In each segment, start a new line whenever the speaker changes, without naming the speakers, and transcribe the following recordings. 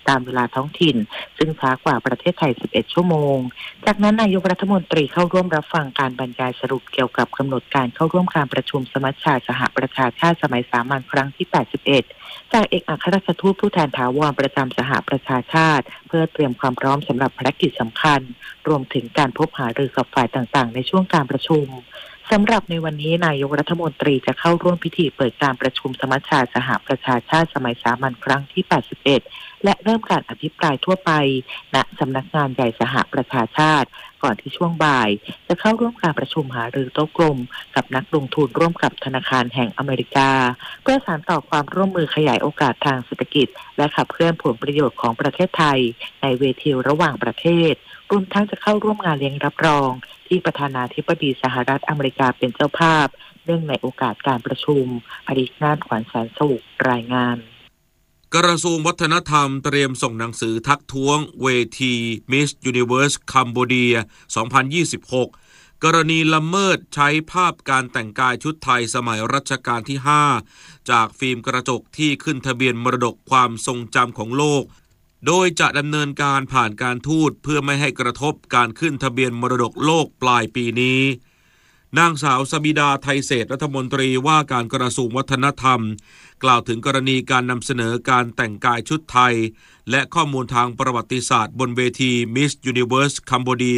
ตามเวลาท้องถิ่นซึ่งช้ากว่าประเทศไทย11ชั่วโมงจากนั้นนายกรัฐมนตรีเข้าร่วมรับฟังการบรรยายสรุปเกี่ยวกับกำหนดการเข้าร่วมการประชุมสมัชชาสหประชาชาติสมัยสามัญครั้งที่81จากเอกอัครราชทูตผู้แทนถาวรประจำสหประชาชาติเพื่อเตรียมความพร้อมสำหรับภารกิจสำคัญรวมถึงการพบหารือกับฝ่ายต่างๆในช่วงการประชุมสำหรับในวันนี้นายกรัฐมนตรีจะเข้าร่วมพิธีเปิดการประชุมสมัชชาสหประชาชาติสมัยสามัญครั้งที่81และเริ่มการอภิปรายทั่วไปณสำนักงานใหญ่สหประชาชาติก่อนที่ช่วงบ่ายจะเข้าร่วมการประชุมหารือโต๊ะกลมกับนักลงทุนร่วมกับธนาคารแห่งอเมริกาเพื่อสานต่อความร่วมมือขยายโอกาสทางเศรษฐกิจและขับเคลื่อนผลประโยชน์ของประเทศไทยในเวทีระหว่างประเทศรวมทั้งจะเข้าร่วมงานเลี้ยงรับรองที่ประธานาธิบดีสหรัฐอเมริกาเป็นเจ้าภาพเนื่องในโอกาสการประชุมอดิษฐ์นาถขวัญแสนสุขรายงาน
กระทรวงวัฒนธรรมเตรียมส่งหนังสือทักท้วงเวที Miss Universe Cambodia 2026 กรณีละเมิดใช้ภาพการแต่งกายชุดไทยสมัยรัชกาลที่ 5 จากฟิล์มกระจกที่ขึ้นทะเบียนมรดกความทรงจำของโลกโดยจะดำเนินการผ่านการทูตเพื่อไม่ให้กระทบการขึ้นทะเบียนมรดกโลกปลายปีนี้นางสาวสบิดาไทยเศรษฐ์รัฐมนตรีว่าการกระทรวงวัฒนธรรมกล่าวถึงกรณีการนำเสนอการแต่งกายชุดไทยและข้อมูลทางประวัติศาสตร์บนเวที Miss Universe Cambodia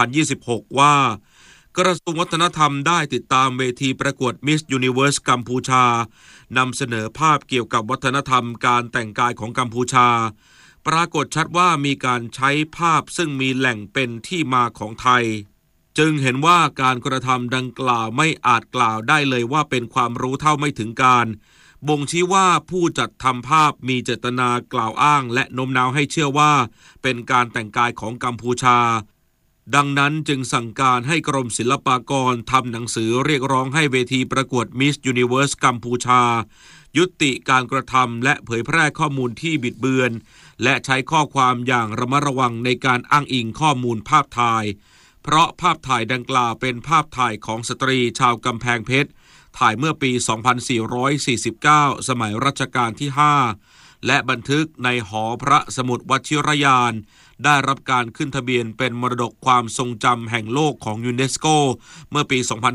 2026 ว่ากระทรวงวัฒนธรรมได้ติดตามเวทีประกวด Miss Universe กัมพูชานำเสนอภาพเกี่ยวกับวัฒนธรรมการแต่งกายของกัมพูชาปรากฏชัดว่ามีการใช้ภาพซึ่งมีแหล่งเป็นที่มาของไทยจึงเห็นว่าการกระทำดังกล่าวไม่อาจกล่าวได้เลยว่าเป็นความรู้เท่าไม่ถึงการบ่งชี้ว่าผู้จัดทำภาพมีเจตนากล่าวอ้างและโน้มน้าวให้เชื่อว่าเป็นการแต่งกายของกัมพูชาดังนั้นจึงสั่งการให้กรมศิลปากรทำหนังสือเรียกร้องให้เวทีประกวด Miss Universe กัมพูชายุติการกระทำและเผยแพร่ข้อมูลที่บิดเบือนและใช้ข้อความอย่างระมัดระวังในการอ้างอิงข้อมูลภาพถ่ายเพราะภาพถ่ายดังกล่าวเป็นภาพถ่ายของสตรีชาวกำแพงเพชรถ่ายเมื่อปี 2449 สมัยรัชกาลที่ 5 และบันทึกในหอพระสมุดวชิรยานได้รับการขึ้นทะเบียนเป็นมรดกความทรงจำแห่งโลกของยูเนสโกเมื่อปี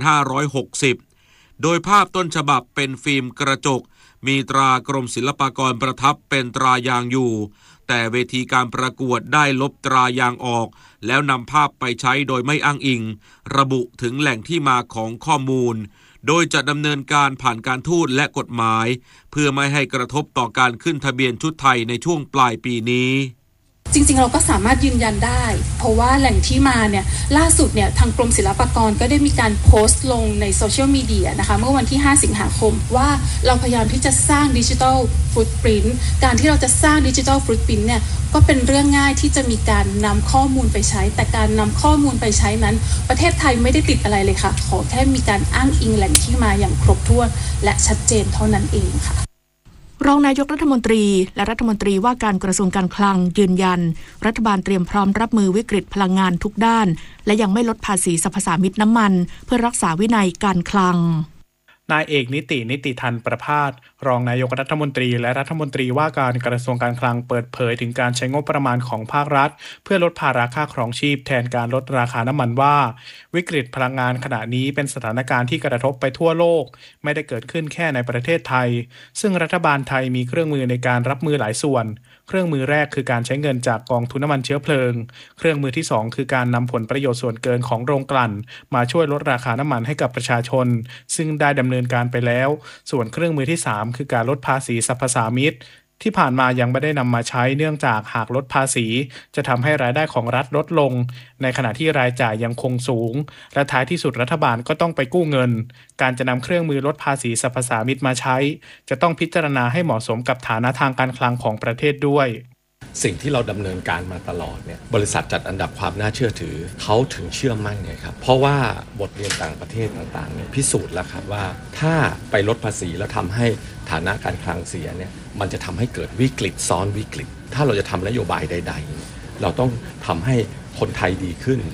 2560 โดยภาพต้นฉบับเป็นฟิล์มกระจกมีตรากรมศิลปากรประทับเป็นตรายางอยู่แต่เวทีการประกวดได้ลบตรายางออกแล้วนำภาพไปใช้โดยไม่อ้างอิงระบุถึงแหล่งที่มาของข้อมูลโดยจะดำเนินการผ่านการทูตและกฎหมายเพื่อไม่ให้กระทบต่อการขึ้นทะเบียนชุดไทยในช่วงปลายปีนี้
จริงๆเราก็สามารถยืนยันได้เพราะว่าแหล่งที่มาเนี่ยล่าสุดเนี่ยทางกรมศิลปากรก็ได้มีการโพสต์ลงในโซเชียลมีเดียนะคะเมื่อวันที่5สิงหาคมว่าเราพยายามที่จะสร้างดิจิทัลฟุตปริ้นท์การที่เราจะสร้างดิจิทัลฟุตปริ้นท์เนี่ยก็เป็นเรื่องง่ายที่จะมีการนำข้อมูลไปใช้แต่การนำข้อมูลไปใช้นั้นประเทศไทยไม่ได้ติดอะไรเลยค่ะขอแค่มีการอ้างอิงแหล่งที่มาอย่างครบถ้วนและชัดเจนเท่านั้นเองค่ะ
รองนายกรัฐมนตรีและรัฐมนตรีว่าการกระทรวงการคลังยืนยันรัฐบาลเตรียมพร้อมรับมือวิกฤตพลังงานทุกด้านและยังไม่ลดภาษีสรรพสามิตน้ำมันเพื่อรักษาวินัยการคลัง
นายเอกนิติธันประภาสรองนายกรัฐมนตรีและรัฐมนตรีว่าการกระทรวงการคลังเปิดเผยถึงการใช้งบประมาณของภาครัฐเพื่อลดภาระค่าครองชีพแทนการลดราคาน้ำมันว่าวิกฤตพลังงานขณะนี้เป็นสถานการณ์ที่กระทบไปทั่วโลกไม่ได้เกิดขึ้นแค่ในประเทศไทยซึ่งรัฐบาลไทยมีเครื่องมือในการรับมือหลายส่วนเครื่องมือแรกคือการใช้เงินจากกองทุนน้ำมันเชื้อเพลิงเครื่องมือที่2คือการนำผลประโยชน์ส่วนเกินของโรงกลั่นมาช่วยลดราคาน้ำมันให้กับประชาชนซึ่งได้ดำเนินการไปแล้วส่วนเครื่องมือที่3คือการลดภาษีสรรพสามิตที่ผ่านมายังไม่ได้นำมาใช้เนื่องจากหากลดภาษีจะทำให้รายได้ของรัฐลดลงในขณะที่รายจ่ายยังคงสูงและท้ายที่สุดรัฐบาลก็ต้องไปกู้เงินการจะนำเครื่องมือลดภาษีสรรพสามิตมาใช้จะต้องพิจารณาให้เหมาะสมกับฐานะทางการคลังของประเทศด้วย
สิ่งที่เราดำเนินการมาตลอดเนี่ยบริษัทจัดอันดับความน่าเชื่อถือเขาถึงเชื่อมั่นไงครับเพราะว่าบทเรียนต่างประเทศต่างๆเนี่ยพิสูจน์แล้วครับว่าถ้าไปลดภาษีแล้วทำให้ฐานะการคลังเสียเนี่ยมันจะทำให้เกิดวิกฤตซ้อนวิกฤตถ้าเราจะทำนโยบายใดๆเราต้องทำให้คนไทยดีขึ้น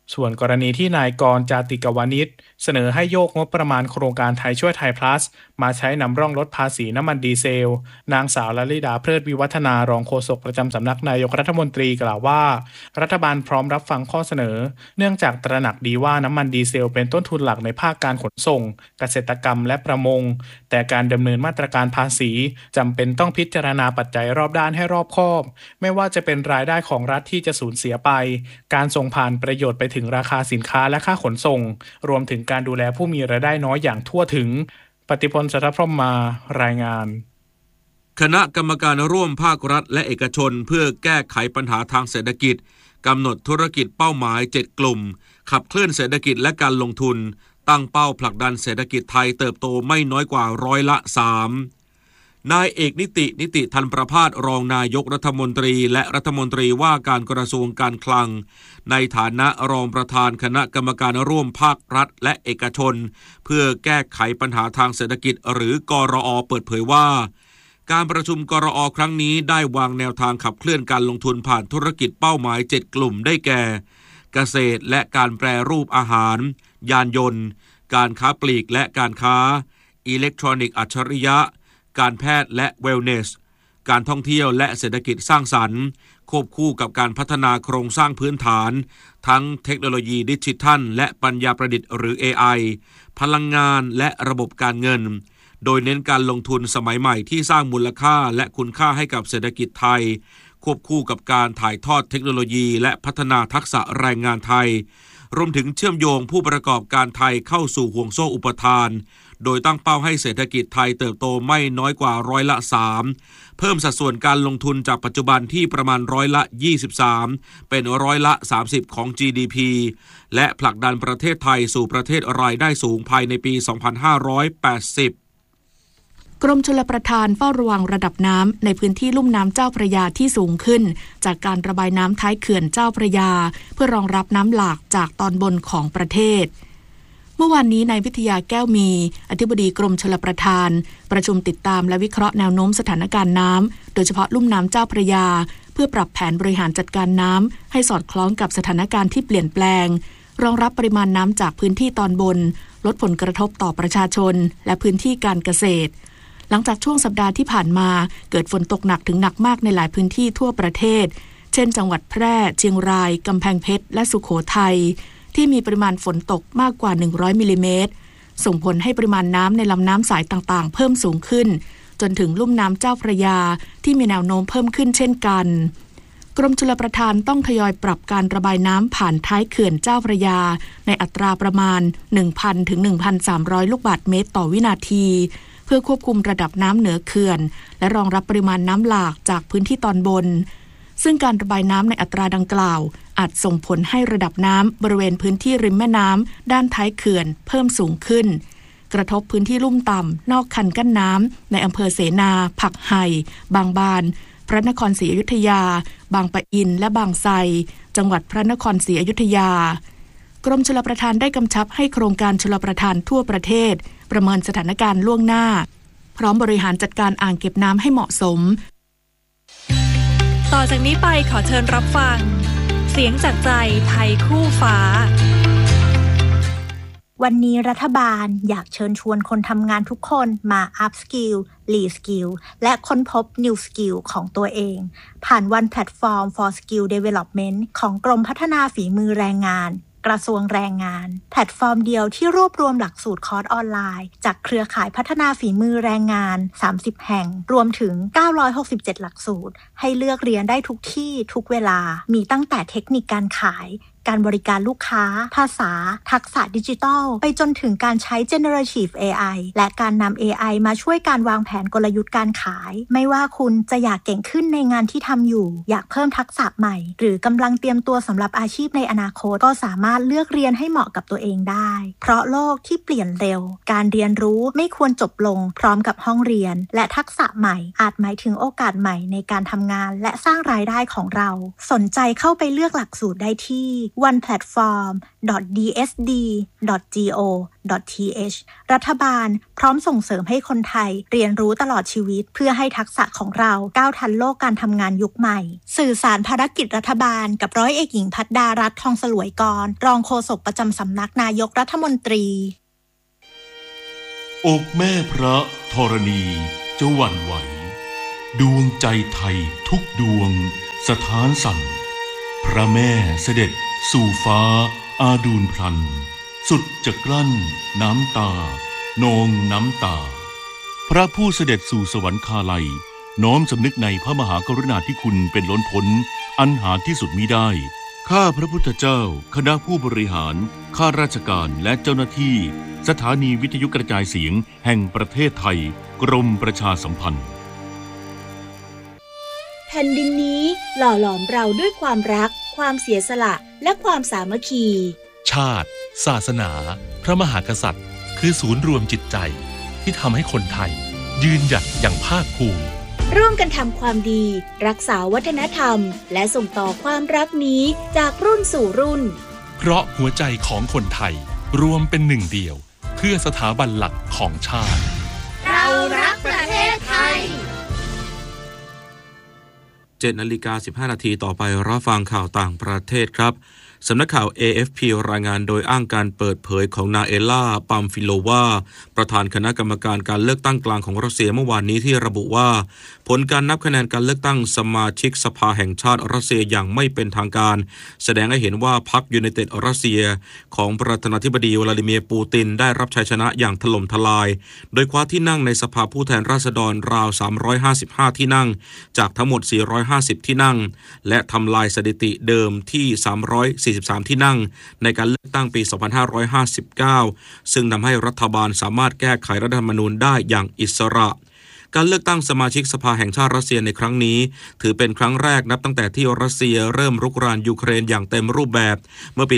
ส่วนกรณีที่นายกรณ์ จาติกวณิชเสนอให้โยกงบประมาณโครงการไทยช่วยไทย plus มาใช้นำร่องลดภาษีน้ำมันดีเซลนางสาวลลิดาเพลิดวิวัฒนารองโฆษกประจำสำนักนายกรัฐมนตรีกล่าวว่ารัฐบาลพร้อมรับฟังข้อเสนอเนื่องจากตระหนักดีว่าน้ำมันดีเซลเป็นต้นทุนหลักในภาคการขนส่งเกษตรกรรมและประมงแต่การดำเนินมาตรการภาษีจำเป็นต้องพิจารณาปัจจัยรอบด้านให้รอบคอบไม่ว่าจะเป็นรายได้ของรัฐที่จะสูญเสียไปการส่งผ่านประโยชน์ไปถึงราคาสินค้าและค่าขนส่งรวมถึงการดูแลผู้มีรายได้น้อยอย่างทั่วถึงปฏิพล สัทธพรหมมารายงาน
คณะกรรมการร่วมภาครัฐและเอกชนเพื่อแก้ไขปัญหาทางเศรษฐกิจกำหนดธุรกิจเป้าหมาย7กลุ่มขับเคลื่อนเศรษฐกิจและการลงทุนตั้งเป้าผลักดันเศรษฐกิจไทยเติบโตไม่น้อยกว่า3%นายเอกนิติธันประภาสรองนายกรัฐมนตรีและรัฐมนตรีว่าการกระทรวงการคลังในฐานะรองประธานคณะกรรมการร่วมภาครัฐและเอกชนเพื่อแก้ไขปัญหาทางเศรษฐกิจหรือกรอ.เปิดเผยว่าการประชุมกรอ.ครั้งนี้ได้วางแนวทางขับเคลื่อนการลงทุนผ่านธุรกิจเป้าหมาย7กลุ่มได้แก่เกษตรและการแปรรูปอาหารยานยนต์การค้าปลีกและการค้าอิเล็กทรอนิกส์อัจฉริยะการแพทย์และเวลเนสการท่องเที่ยวและเศรษฐกิจสร้างสรรค์ควบคู่กับการพัฒนาโครงสร้างพื้นฐานทั้งเทคโนโลยีดิจิทัลและปัญญาประดิษฐ์หรือ AI พลังงานและระบบการเงินโดยเน้นการลงทุนสมัยใหม่ที่สร้างมูลค่าและคุณค่าให้กับเศรษฐกิจไทยควบคู่กับการถ่ายทอดเทคโนโลยีและพัฒนาทักษะแรงงานไทยรวมถึงเชื่อมโยงผู้ประกอบการไทยเข้าสู่ห่วงโซ่อุปทานโดยตั้งเป้าให้เศรษฐกิจไทยเติบโตไม่น้อยกว่า3%เพิ่มสัดส่วนการลงทุนจากปัจจุบันที่ประมาณ23%เป็น30%ของ GDP และผลักดันประเทศไทยสู่ประเทศรายได้สูงภายในปี 2580
กรมชลประทานเฝ้าระวังระดับน้ำในพื้นที่ลุ่มน้ำเจ้าพระยาที่สูงขึ้นจากการระบายน้ำท้ายเขื่อนเจ้าพระยาเพื่อรองรับน้ำหลากจากตอนบนของประเทศเมื่อวานนี้นายวิทยาแก้วมีอธิบดีกรมชลประทานประชุมติดตามและวิเคราะห์แนวโน้มสถานการณ์น้ำโดยเฉพาะลุ่มน้ำเจ้าพระยาเพื่อปรับแผนบริหารจัดการน้ำให้สอดคล้องกับสถานการณ์ที่เปลี่ยนแปลงรองรับปริมาณน้ำจากพื้นที่ตอนบนลดผลกระทบต่อประชาชนและพื้นที่การเกษตรหลังจากช่วงสัปดาห์ที่ผ่านมาเกิดฝนตกหนักถึงหนักมากในหลายพื้นที่ทั่วประเทศเช่นจังหวัดแพร่เชียงรายกำแพงเพชรและสุโขทัยที่มีปริมาณฝนตกมากกว่า100มิลลิเมตรส่งผลให้ปริมาณน้ำในลำน้ำสายต่างๆเพิ่มสูงขึ้นจนถึงลุ่มน้ำเจ้าพระยาที่มีแนวโน้มเพิ่มขึ้นเช่นกันกรมชลประทานต้องทยอยปรับการระบายน้ำผ่านท้ายเขื่อนเจ้าพระยาในอัตราประมาณ 1,000 ถึง 1,300 ลูกบาศก์เมตรต่อวินาทีเพื่อควบคุมระดับน้ำเหนือเขื่อนและรองรับปริมาณน้ำหลากจากพื้นที่ตอนบนซึ่งการระบายน้ำในอัตราดังกล่าวอาจส่งผลให้ระดับน้ำบริเวณพื้นที่ริมแม่น้ำด้านท้ายเขื่อนเพิ่มสูงขึ้นกระทบพื้นที่ลุ่มต่ำนอกคันกั้นน้ำในอำเภอเสนาผักไห่บางบานพระนครศรีอยุธยาบางปะอินและบางไทรจังหวัดพระนครศรีอยุธยากรมชลประทานได้กำชับให้โครงการชลประทานทั่วประเทศประเมินสถานการณ์ล่วงหน้าพร้อมบริหารจัดการอ่างเก็บน้ำให้เหมาะสม
ต่อจากนี้ไปขอเชิญรับฟังเสียงจากใจไทยคู่ฟ้า
วันนี้รัฐบาลอยากเชิญชวนคนทำงานทุกคนมา up skill re skill และค้นพบ new skill ของตัวเองผ่าน One Platform for Skill Development ของกรมพัฒนาฝีมือแรงงานกระทรวงแรงงานแพลตฟอร์มเดียวที่รวบรวมหลักสูตรคอร์สออนไลน์จากเครือข่ายพัฒนาฝีมือแรงงาน30แห่งรวมถึง967หลักสูตรให้เลือกเรียนได้ทุกที่ทุกเวลามีตั้งแต่เทคนิคการขายการบริการลูกค้าภาษาทักษะดิจิทัลไปจนถึงการใช้ Generative AI และการนำ AI มาช่วยการวางแผนกลยุทธ์การขายไม่ว่าคุณจะอยากเก่งขึ้นในงานที่ทำอยู่อยากเพิ่มทักษะใหม่หรือกำลังเตรียมตัวสำหรับอาชีพในอนาคตก็สามารถเลือกเรียนให้เหมาะกับตัวเองได้เพราะโลกที่เปลี่ยนเร็วการเรียนรู้ไม่ควรจบลงพร้อมกับห้องเรียนและทักษะใหม่อาจหมายถึงโอกาสใหม่ในการทำงานและสร้างรายได้ของเราสนใจเข้าไปเลือกหลักสูตรได้ที่ oneplatform.dsd.go.th รัฐบาลพร้อมส่งเสริมให้คนไทยเรียนรู้ตลอดชีวิตเพื่อให้ทักษะของเราก้าวทันโลกการทำงานยุคใหม่สื่อสารภารกิจรัฐบาลกับร้อยเอกหญิงภัทรดารัตน์ทองสลวยกรรองโฆษกประจำสำนักนายกรัฐมนตรี
อกแม่พระธรณีจะหวั่นไหวดวงใจไทยทุกดวงสถานสั่นพระแม่เสด็จสู่ฟ้าอาดูลพลันสุดจะกลั้นน้ำตานองน้ำตาพระผู้เสด็จสู่สวรรคาลัยน้อมสำนึกในพระมหากรุณาธิคุณเป็นล้นพ้นอันหาที่สุดมิได้ข้าพระพุทธเจ้าคณะผู้บริหารข้าราชการและเจ้าหน้าที่สถานีวิทยุกระจายเสียงแห่งประเทศไทยกรมประชาสัมพันธ์
แผ่นดินนี้หล่อหลอมเราด้วยความรักความเสียสละและความสามัคคี
ชาติศาสนาพระมหากษัตริย์คือศูนย์รวมจิตใจที่ทำให้คนไทยยืนหยัดอย่างภาคภูมิ
ร่วมกันทำความดีรักษาวัฒนธรรมและส่งต่อความรักนี้จากรุ่นสู่รุ่น
เพราะหัวใจของคนไทยรวมเป็นหนึ่งเดียวเพื่อสถาบันหลักของชาติ
เรารักประเทศไทย
7:15 น.ต่อไปรับฟังข่าวต่างประเทศครับสำนักข่าว AFP รายงานโดยอ้างการเปิดเผยของนาเอล่า ปัมฟิโลวาประธานคณะกรรมการการเลือกตั้งกลางของรัสเซียเมื่อวานนี้ที่ระบุว่าผลการนับคะแนนการเลือกตั้งสมาชิกสภาแห่งชาติรัสเซียอย่างไม่เป็นทางการแสดงให้เห็นว่าพรรคยูไนเต็ดรัสเซียของประธานาธิบดีวลาดิเมียร์ปูตินได้รับชัยชนะอย่างถล่มทลายโดยคว้าที่นั่งในสภาผู้แทนราษฎรราว355ที่นั่งจากทั้งหมด450ที่นั่งและทำลายสถิติเดิมที่343ที่นั่งในการเลือกตั้งปี 2559 ซึ่งทำให้รัฐบาลสามารถแก้ไขรัฐธรรมนูญได้อย่างอิสระการเลือกตั้งสมาชิกสภาแห่งชาติรัสเซียในครั้งนี้ถือเป็นครั้งแรกนับตั้งแต่ที่รัสเซียเริ่มรุกรานยูเครนอย่างเต็มรูปแบบเมื่อปี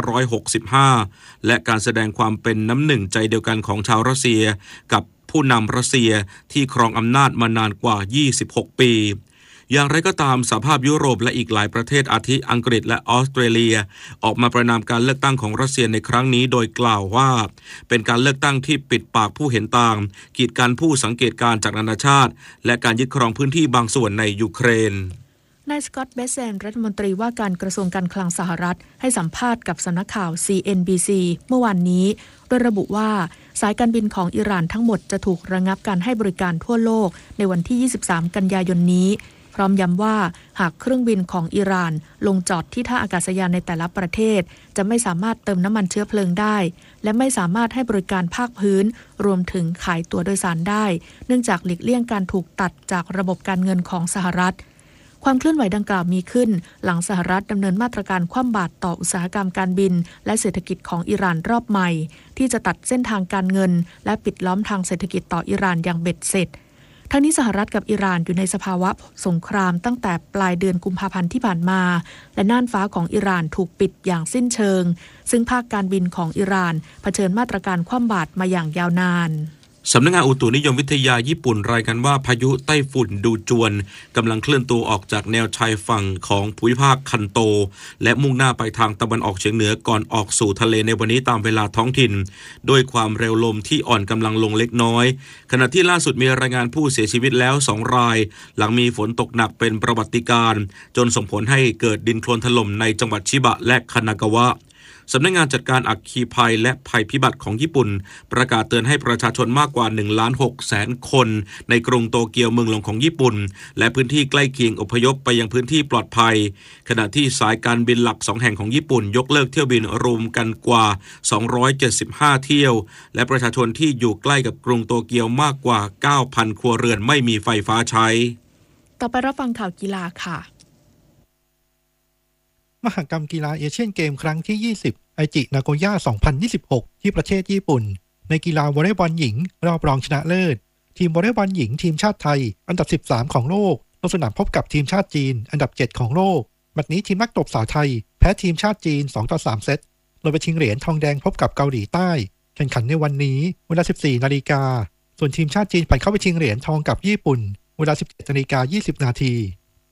2565 และการแสดงความเป็นน้ำหนึ่งใจเดียวกันของชาวรัสเซียกับผู้นำรัสเซียที่ครองอำนาจมานานกว่า 26 ปีอย่างไรก็ตามสหภาพยุโรปและอีกหลายประเทศอาทิอังกฤษและออสเตรเลียออกมาประณามการเลือกตั้งของรัสเซียในครั้งนี้โดยกล่าวว่าเป็นการเลือกตั้งที่ปิดปากผู้เห็นต่างกีดกันผู้สังเกตการณ์จากนานาชาติและการยึดครองพื้นที่บางส่วนในยูเครน
นายสกอตต์ เบสแซนรัฐมนตรีว่าการกระทรวงการคลังสหรัฐให้สัมภาษณ์กับสำนักข่าว CNBC เมื่อวานนี้โดยระบุว่าสายการบินของอิหร่านทั้งหมดจะถูกระงับการให้บริการทั่วโลกในวันที่ 23 กันยายนนี้พร้อมย้ำว่าหากเครื่องบินของอิหร่านลงจอดที่ท่าอากาศยานในแต่ละประเทศจะไม่สามารถเติมน้ำมันเชื้อเพลิงได้และไม่สามารถให้บริการภาคพื้นรวมถึงขายตั๋วโดยสารได้เนื่องจากหลีกเลี่ยงการถูกตัดจากระบบการเงินของสหรัฐความเคลื่อนไหวดังกล่าวมีขึ้นหลังสหรัฐดำเนินมาตรการคว่ำบาตรต่ออุตสาหกรรมการบินและเศรษฐกิจของอิหร่านรอบใหม่ที่จะตัดเส้นทางการเงินและปิดล้อมทางเศรษฐกิจต่ออิหร่านอย่างเบ็ดเสร็จทั้งนี้สหรัฐกับอิหร่านอยู่ในสภาวะสงครามตั้งแต่ปลายเดือนกุมภาพันธ์ที่ผ่านมาและน่านฟ้าของอิหร่านถูกปิดอย่างสิ้นเชิงซึ่งภาคการบินของอิหร่านเผชิญมาตรการคว่ำบาตรมาอย่างยาวนาน
สำนักงานอุตุนิยมวิทยาญี่ปุ่นรายงานว่าพายุไต้ฝุ่นดูจวนกำลังเคลื่อนตัวออกจากแนวชายฝั่งของภูมิภาคคันโตและมุ่งหน้าไปทางตะวันออกเฉียงเหนือก่อนออกสู่ทะเลในวันนี้ตามเวลาท้องถิ่นด้วยความเร็วลมที่อ่อนกำลังลงเล็กน้อยขณะที่ล่าสุดมีรายงานผู้เสียชีวิตแล้ว2รายหลังมีฝนตกหนักเป็นประวัติการณ์จนส่งผลให้เกิดดินโคลนถล่มในจังหวัดชิบะและคานากาวะสำนักงานจัดการอัคคีภัยและภัยพิบัติของญี่ปุ่นประกาศเตือนให้ประชาชนมากกว่า 1,600,000 คนในกรุงโตเกียวเมืองหลวงของญี่ปุ่นและพื้นที่ใกล้เคียงอพยพไปยังพื้นที่ปลอดภัยขณะที่สายการบินหลัก2แห่งของญี่ปุ่นยกเลิกเที่ยวบินรวมกันกว่า275เที่ยวและประชาชนที่อยู่ใกล้กับกรุงโตเกียวมากกว่า 9,000 ครัวเรือนไม่มีไฟฟ้าใช้
ต่อไปรับฟังข่าวกีฬาค่ะ
มหกรรมกีฬาเอเชียนเกมครั้งที่20ไอจินาโกย่า2026ที่ประเทศญี่ปุ่นในกีฬาวอลเลย์บอลหญิงรอบรองชนะเลิศทีมวอลเลย์บอลหญิงทีมชาติไทยอันดับ13ของโลกลงสนามพบกับทีมชาติจีนอันดับ7ของโลกแมตช์นี้ทีมนักตบสาวไทยแพ้ทีมชาติจีน2-3เซตโดยไปชิงเหรียญทองแดงพบกับเกาหลีใต้แข่งขันในวันนี้เวลา 14 นาฬิกาส่วนทีมชาติจีนผ่านเข้าไปชิงเหรียญทองกับญี่ปุ่นเวลา 17:20 นาที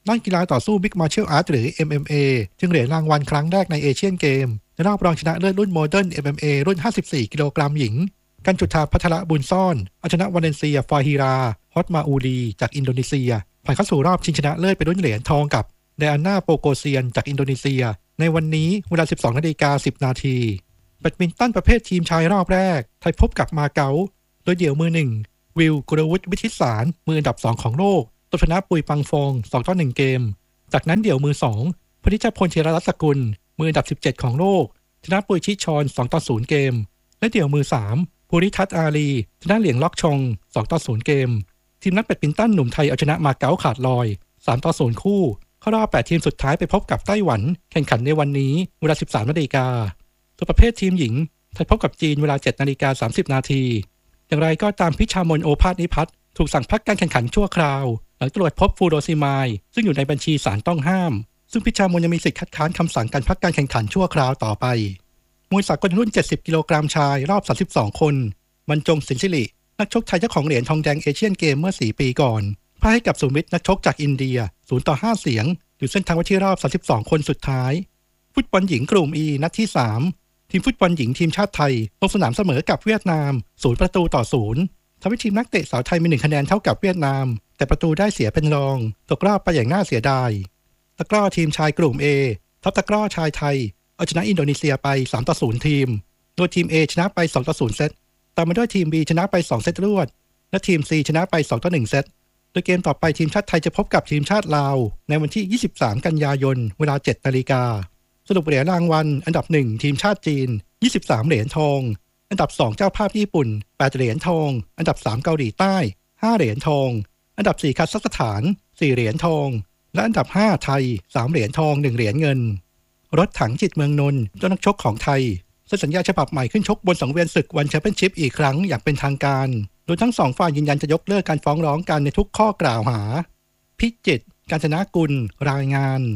ด้านกีฬาต่อสู้ Mixed Martial Arts หรือ MMA จึงเหรียญรางวัลครั้งแรกในเอเชียนเกมในรอบรองชนะเลิศรุ่นโมเดิร์น MMA รุ่น54กิโลกรัมหญิงกันจุธาภัทรบุญซ่อนเอาชนะวาเลนเซียฟาฮิราฮอตมาอูดีจากอินโดนีเซียผ่านเข้าสู่รอบชิงชนะเลิศเป็นรุ่นเหรียญทองกับไดอาน่าโปโกเซียนจากอินโดนีเซียในวันนี้เวลา 12:10 นาทีแบดมินตันประเภททีมชายรอบแรกไทยพบกับมาเก๊าโดยเดี่ยวมือ1วิลกุลวุฒิวิชิตสารมืออันดับ2ของโลกตบชนะปุยปังฟอง2-1 เกมจากนั้นเดี่ยวมือ2พนิชพลเชยรัตน์สกุลมืออันดับ17ของโลกชนะปุยชิชอน2-0 เกมและเดี่ยวมือ3ภูริทัศน์อารีชนะเหลียงล็อกชง2-0 เกมทีมนักแบดมินตันหนุ่มไทยเอาชนะมาเก๊าขาดลอย3-0 คู่เข้ารอบ8ทีมสุดท้ายไปพบกับไต้หวันแข่งขันในวันนี้เวลา 13:00 น.ส่วนประเภททีมหญิงไทยพบกับจีนเวลา 7:30 น.อย่างไรก็ตามพิชามนโอภาสนิพัฒน์ถูกสั่งพักการแข่งขันชั่วคราวหลังตรวจพบฟูโรซิมายซึ่งอยู่ในบัญชีสารต้องห้ามซึ่งพิชามนยังมีสิทธิ์คัดค้านคำสั่งการพักการแข่งขันชั่วคราวต่อไปมวยสากลรุ่น70กิโลกรัมชายรอบ32คนบรรจงสินศิรินักชกไทยเจ้าของเหรียญทองแดงเอเชียนเกมเมื่อ4 ปีก่อนพ่ายให้กับสุมิตรนักชกจากอินเดีย0-5 เสียงอยู่เส้นทางไปที่รอบ32คนสุดท้ายฟุตบอลหญิงกลุ่ม E นัดที่3ทีมฟุตบอลหญิงทีมชาติไทยลงสนามเสมอกับเวียดนาม0-0ทำให้ทีมนักเตะสาวไทยมี1คะแนนเท่ากับเวียดนามแต่ประตูได้เสียเป็นรองตกรอบไปอย่างน่าเสียดายตะกร้อทีมชายกลุ่ม A ทัพตะกร้อชายไทยเอาชนะอินโดนีเซียไป3-0ทีมโดยทีม A ชนะไป2-0เซตตามมาด้วยทีม B ชนะไป2เซตรวดและทีม C ชนะไป2-1เซตโดยเกมต่อไปทีมชาติไทยจะพบกับทีมชาติลาวในวันที่23กันยายนเวลา 7:00 น.สรุปเหรียญรางวัลอันดับ1ทีมชาติจีน23เหรียญทองอันดับ2เจ้าภาพญี่ปุ่น8เหรียญทองอันดับ3เกาหลีใต้5เหรียญทองอันดับ4คาซัคสถาน4เหรียญทองและอันดับ5ไทย3เหรียญทอง1เหรียญเงินรถถังจิตเมืองนนท์เจ้านักชกของไทยเซ็นสัญญาฉบับใหม่ขึ้นชกบนสังเวียนศึกวันแชมเปี้ยนชิพอีกครั้งอย่างเป็นทางการโดยทั้งสองฝ่ายยืนยันจะยกเลิกการฟ้องร้องกันในทุกข้อกล่าวหาพิจิตรกาญจนกุลรายงาน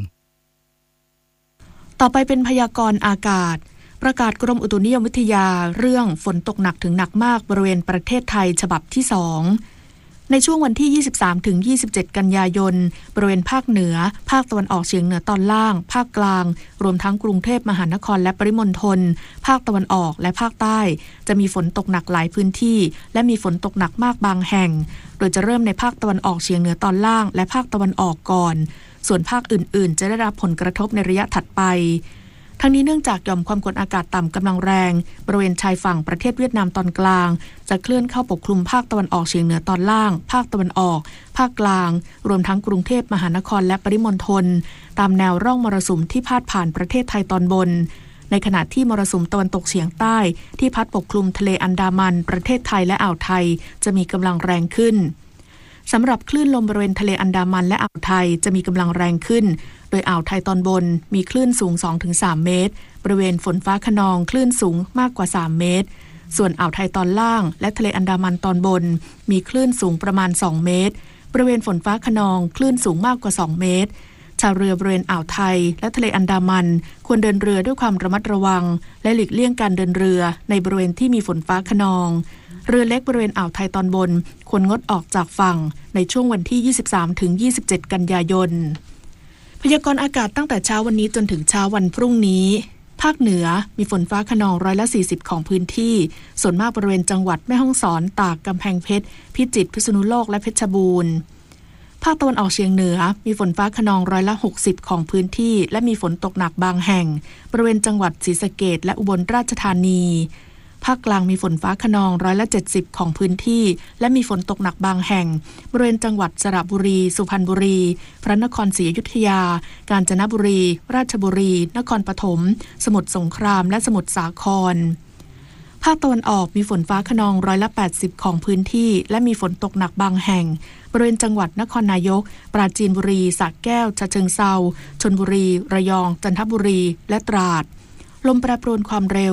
ต่อไปเป็นพยากรณ์อากาศประกาศกรมอุตุนิยมวิทยาเรื่องฝนตกหนักถึงหนักมากบริเวณประเทศไทยฉบับที่2ในช่วงวันที่ 23-27 กันยายนบริเวณภาคเหนือภาคตะวันออกเฉียงเหนือตอนล่างภาคกลางรวมทั้งกรุงเทพมหานครและปริมณฑลภาคตะวันออกและภาคใต้จะมีฝนตกหนักหลายพื้นที่และมีฝนตกหนักมากบางแห่งโดยจะเริ่มในภาคตะวันออกเฉียงเหนือตอนล่างและภาคตะวันออกก่อนส่วนภาคอื่นๆจะได้รับผลกระทบในระยะถัดไปทั้งนี้เนื่องจากหย่อมความกดอากาศต่ำกำลังแรงบริเวณชายฝั่งประเทศเวียดนามตอนกลางจะเคลื่อนเข้าปกคลุมภาคตะวันออกเฉียงเหนือตอนล่างภาคตะวันออกภาคกลางรวมทั้งกรุงเทพมหานครและปริมณฑลตามแนวร่องมรสุมที่พาดผ่านประเทศไทยตอนบนในขณะที่มรสุมตะวันตกเฉียงใต้ที่พัดปกคลุมทะเลอันดามันประเทศไทยและอ่าวไทยจะมีกำลังแรงขึ้นสำหรับคลื่นลมบริเวณทะเลอันดามันและอ่าวไทยจะมีกำลังแรงขึ้นโดยอ่าวไทยตอนบนมีคลื่นสูง 2-3 เมตรบริเวณฝนฟ้าคะนองคลื่นสูงมากกว่า3เมตรส่วนอ่าวไทยตอนล่างและทะเลอันดามันตอนบนมีคลื่นสูงประมาณ2เมตรบริเวณฝนฟ้าคะนองคลื่นสูงมากกว่า2เมตรชาวเรือบริเวณอ่าวไทยและทะเลอันดามันควรเดินเรือด้วยความระมัดระวังและหลีกเลี่ยงการเดินเรือในบริเวณที่มีฝนฟ้าคะนองเรือเล็กบริเวณอ่าวไทยตอนบนควรงดออกจากฝั่งในช่วงวันที่ 23-27 กันยายนพยากรณ์อากาศตั้งแต่เช้าวันนี้จนถึงเช้าวันพรุ่งนี้ภาคเหนือมีฝนฟ้าคะนอง140ของพื้นที่ส่วนมากบริเวณจังหวัดแม่ฮ่องสอนตากกำแพงเพชรพิจิตรพิษณุโลกและเพชรบูรณ์ภาคตะวันออกเฉียงเหนือมีฝนฟ้าคะนอง160ของพื้นที่และมีฝนตกหนักบางแห่งบริเวณจังหวัดศรีสะเกษและอุบลราชธานีภาคกลางมีฝนฟ้าคะนอง170ของพื้นที่และมีฝนตกหนักบางแห่งบริเวณจังหวัดสระบุรีสุพรรณบุรีพระนครศรีอยุธยากาญจนบุรีราชบุรีนครปฐมสมุทรสงครามและสมุทรสาครภาคตะวันออกมีฝนฟ้าคะนอง180ของพื้นที่และมีฝนตกหนักบางแห่งบริเวณจังหวัดนครนายกปราจีนบุรีสระแก้วฉะเชิงเทราชลบุรีระยองจันทบุรีและตราดลมแปรปรวนความเร็ว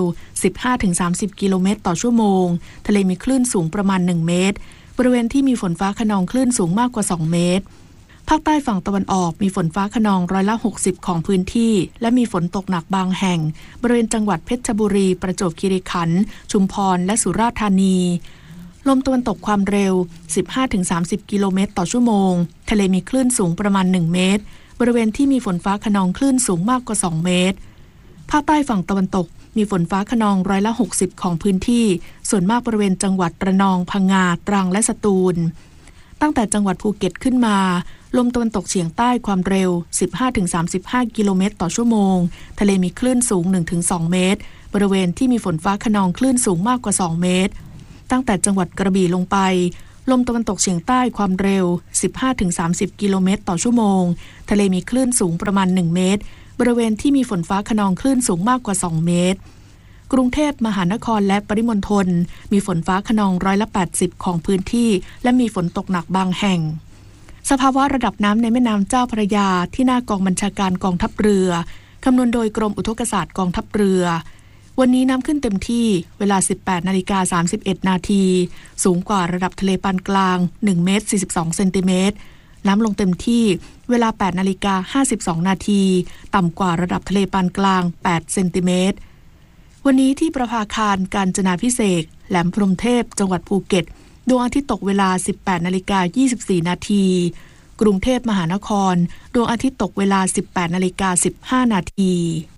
15-30 กิโลเมตรต่อชั่วโมงทะเลมีคลื่นสูงประมาณ1เมตรบริเวณที่มีฝนฟ้าคะนองคลื่นสูงมากกว่า2เมตรภาคใต้ฝั่งตะวันออกมีฝนฟ้าคะนอง60%ของพื้นที่และมีฝนตกหนักบางแห่งบริเวณจังหวัดเพชรบุรีประจวบคีรีขันธ์ชุมพรและสุราษฎร์ธานีลลมตะวันตกความเร็ว 15-30 กิโลเมตรต่อชั่วโมงทะเลมีคลื่นสูงประมาณ1เมตรบริเวณที่มีฝนฟ้าคะนองคลื่นสูงมากกว่า2เมตรภาคใต้ฝั่งตะวันตกมีฝนฟ้าคะนอง60%ของพื้นที่ส่วนมากบริเวณจังหวัดระนองพังงาตรังและสตูลตั้งแต่จังหวัดภูเก็ตขึ้นมาลมตะวันตกเฉียงใต้ความเร็ว 15-35 กิโลเมตรต่อชั่วโมงทะเลมีคลื่นสูง 1-2 เมตรบริเวณที่มีฝนฟ้าคะนองคลื่นสูงมากกว่า2เมตรตั้งแต่จังหวัดกระบี่ลงไปลมตะวันตกเฉียงใต้ความเร็ว 15-30 กิโลเมตรต่อชั่วโมงทะเลมีคลื่นสูงประมาณ1เมตรบริเวณที่มีฝนฟ้าคะนองคลื่นสูงมากกว่า2เมตรกรุงเทพมหานครและปริมณฑลมีฝนฟ้าคะนอง80%ของพื้นที่และมีฝนตกหนักบางแห่งสภาวะระดับน้ำในแม่น้ำเจ้าพระยาที่หน้ากองบัญชาการกองทัพเรือคำนวณโดยกรมอุทกศาสตร์กองทัพเรือวันนี้น้ำขึ้นเต็มที่เวลา 18:31 นาทีสูงกว่าระดับทะเลปานกลาง1เมตร42เซนติเมตรน้ำลงเต็มที่เวลา 8:52 นาทีต่ำกว่าระดับทะเลปานกลาง8เซนติเมตรวันนี้ที่ประภาคารกาญจนาภิเษกแหลมพรหมเทพจังหวัดภูเก็ตดวงอาทิตย์ตกเวลา 18:24 นาทีกรุงเทพมหานครดวงอาทิตย์ตกเวลา 18:15 นาที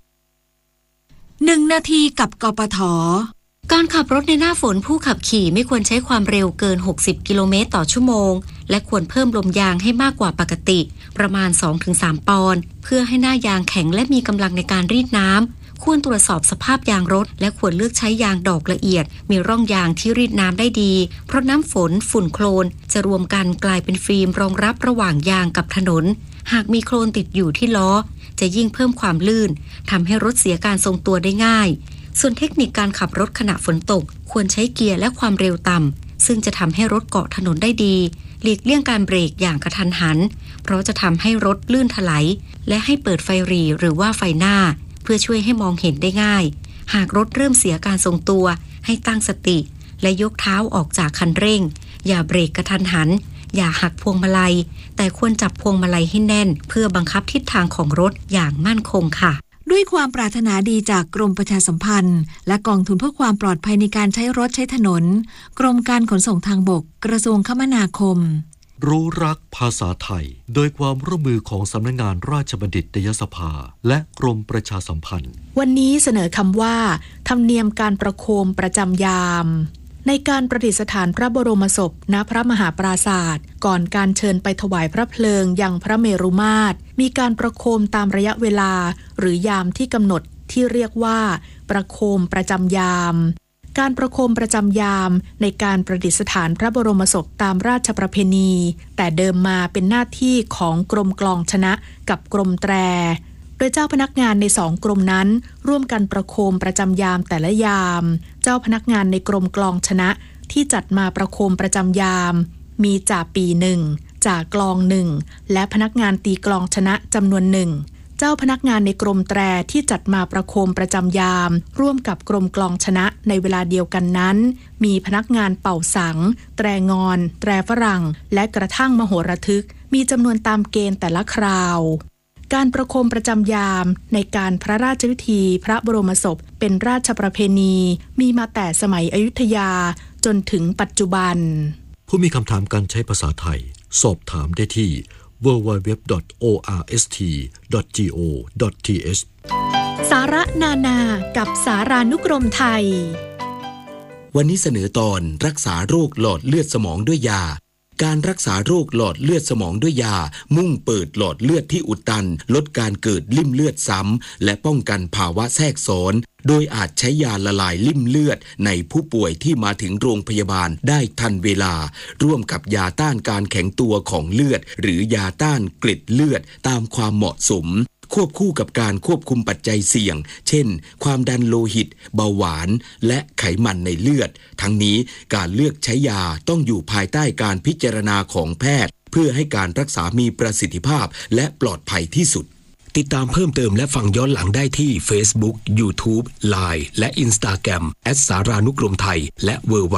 1 นาทีกับกปท.การขับรถในหน้าฝนผู้ขับขี่ไม่ควรใช้ความเร็วเกิน60กิโลเมตรต่อชั่วโมงและควรเพิ่มลมยางให้มากกว่าปกติประมาณ 2-3 ปอนด์เพื่อให้หน้ายางแข็งและมีกำลังในการรีดน้ำควรตรวจสอบสภาพยางรถและควรเลือกใช้ยางดอกละเอียดมีร่องยางที่รีดน้ำได้ดีเพราะน้ำฝนฝุ่นโคลนจะรวมกันกลายเป็นฟิล์มรองรับระหว่างยางกับถนนหากมีโคลนติดอยู่ที่ล้อจะยิ่งเพิ่มความลื่นทำให้รถเสียการทรงตัวได้ง่ายส่วนเทคนิคการขับรถขณะฝนตกควรใช้เกียร์และความเร็วต่ำซึ่งจะทำให้รถเกาะถนนได้ดีหลีกเลี่ยงการเบรกอย่างกระทันหันเพราะจะทำให้รถลื่นถลายและให้เปิดไฟหรี่หรือว่าไฟหน้าเพื่อช่วยให้มองเห็นได้ง่ายหากรถเริ่มเสียการทรงตัวให้ตั้งสติและยกเท้าออกจากคันเร่งอย่าเบรกกระทันหันอย่าหักพวงมาลัยแต่ควรจับพวงมาลัยให้แน่นเพื่อบังคับทิศทางของรถอย่างมั่นคงค่ะ
ด้วยความปรารถนาดีจากกรมประชาสัมพันธ์และกองทุนเพื่อความปลอดภัยในการใช้รถใช้ถนนกรมการขนส่งทางบกกระทรวงคมนาคม
รู้รักภาษาไทยโดยความร่วมมือของสำนักงานราชบัณฑิตยสภาและกรมประชาสัมพันธ์
วันนี้เสนอคำว่าธรรมเนียมการประโคมประจำยามในการประดิษฐานพระบรมศพณพระมหาปราศาสตร์ก่อนการเชิญไปถวายพระเพลิงยังพระเมรุมาตรมีการประโคมตามระยะเวลาหรือยามที่กำหนดที่เรียกว่าประโคมประจำยามการประโคมประจำยามในการประดิษฐานพระบรมศพตามราชประเพณีแต่เดิมมาเป็นหน้าที่ของกรมกลองชนะกับกรมแตรโดยเจ้าพนักงานใน2กรมนั้นร่วมกันประโคมประจำยามแต่ละยามเจ้าพนักงานในกรมกลองชนะที่จัดมาประโคมประจำยามมีจ่าปี1จ่ากลอง1และพนักงานตีกลองชนะจำนวน1เจ้าพนักงานในกรมแตรที่จัดมาประโคมประจำยามร่วมกับกรมกลองชนะในเวลาเดียวกันนั้นมีพนักงานเป่าสังแตรงอนแตรฝรั่งและกระทั่งมโหระทึกมีจำนวนตามเกณฑ์แต่ละคราวการประโคมประจำยามในการพระราชพิธีพระบรมศพเป็นราชประเพณีมีมาแต่สมัยอยุธยาจนถึงปัจจุบัน
ผู้มีคำถามการใช้ภาษาไทยสอบถามได้ที่ www.orst.go.th
สาระนานากับสารานุกรมไทย
วันนี้เสนอตอนรักษาโรคหลอดเลือดสมองด้วยยาการรักษาโรคหลอดเลือดสมองด้วยยามุ่งเปิดหลอดเลือดที่อุดตันลดการเกิดลิ่มเลือดซ้ำและป้องกันภาวะแทรกซ้อนโดยอาจใช้ยาละลายลิ่มเลือดในผู้ป่วยที่มาถึงโรงพยาบาลได้ทันเวลาร่วมกับยาต้านการแข็งตัวของเลือดหรือยาต้านเกล็ดเลือดตามความเหมาะสมควบคู่กับการควบคุมปัจจัยเสี่ยงเช่นความดันโลหิตเบาหวานและไขมันในเลือดทั้งนี้การเลือกใช้ยาต้องอยู่ภายใต้การพิจารณาของแพทย์เพื่อให้การรักษามีประสิทธิภาพและปลอดภัยที่สุดติดตามเพิ่มเติมและฟังย้อนหลังได้ที่ Facebook, YouTube, Line และ Instagram @สารานุกรมไทยและ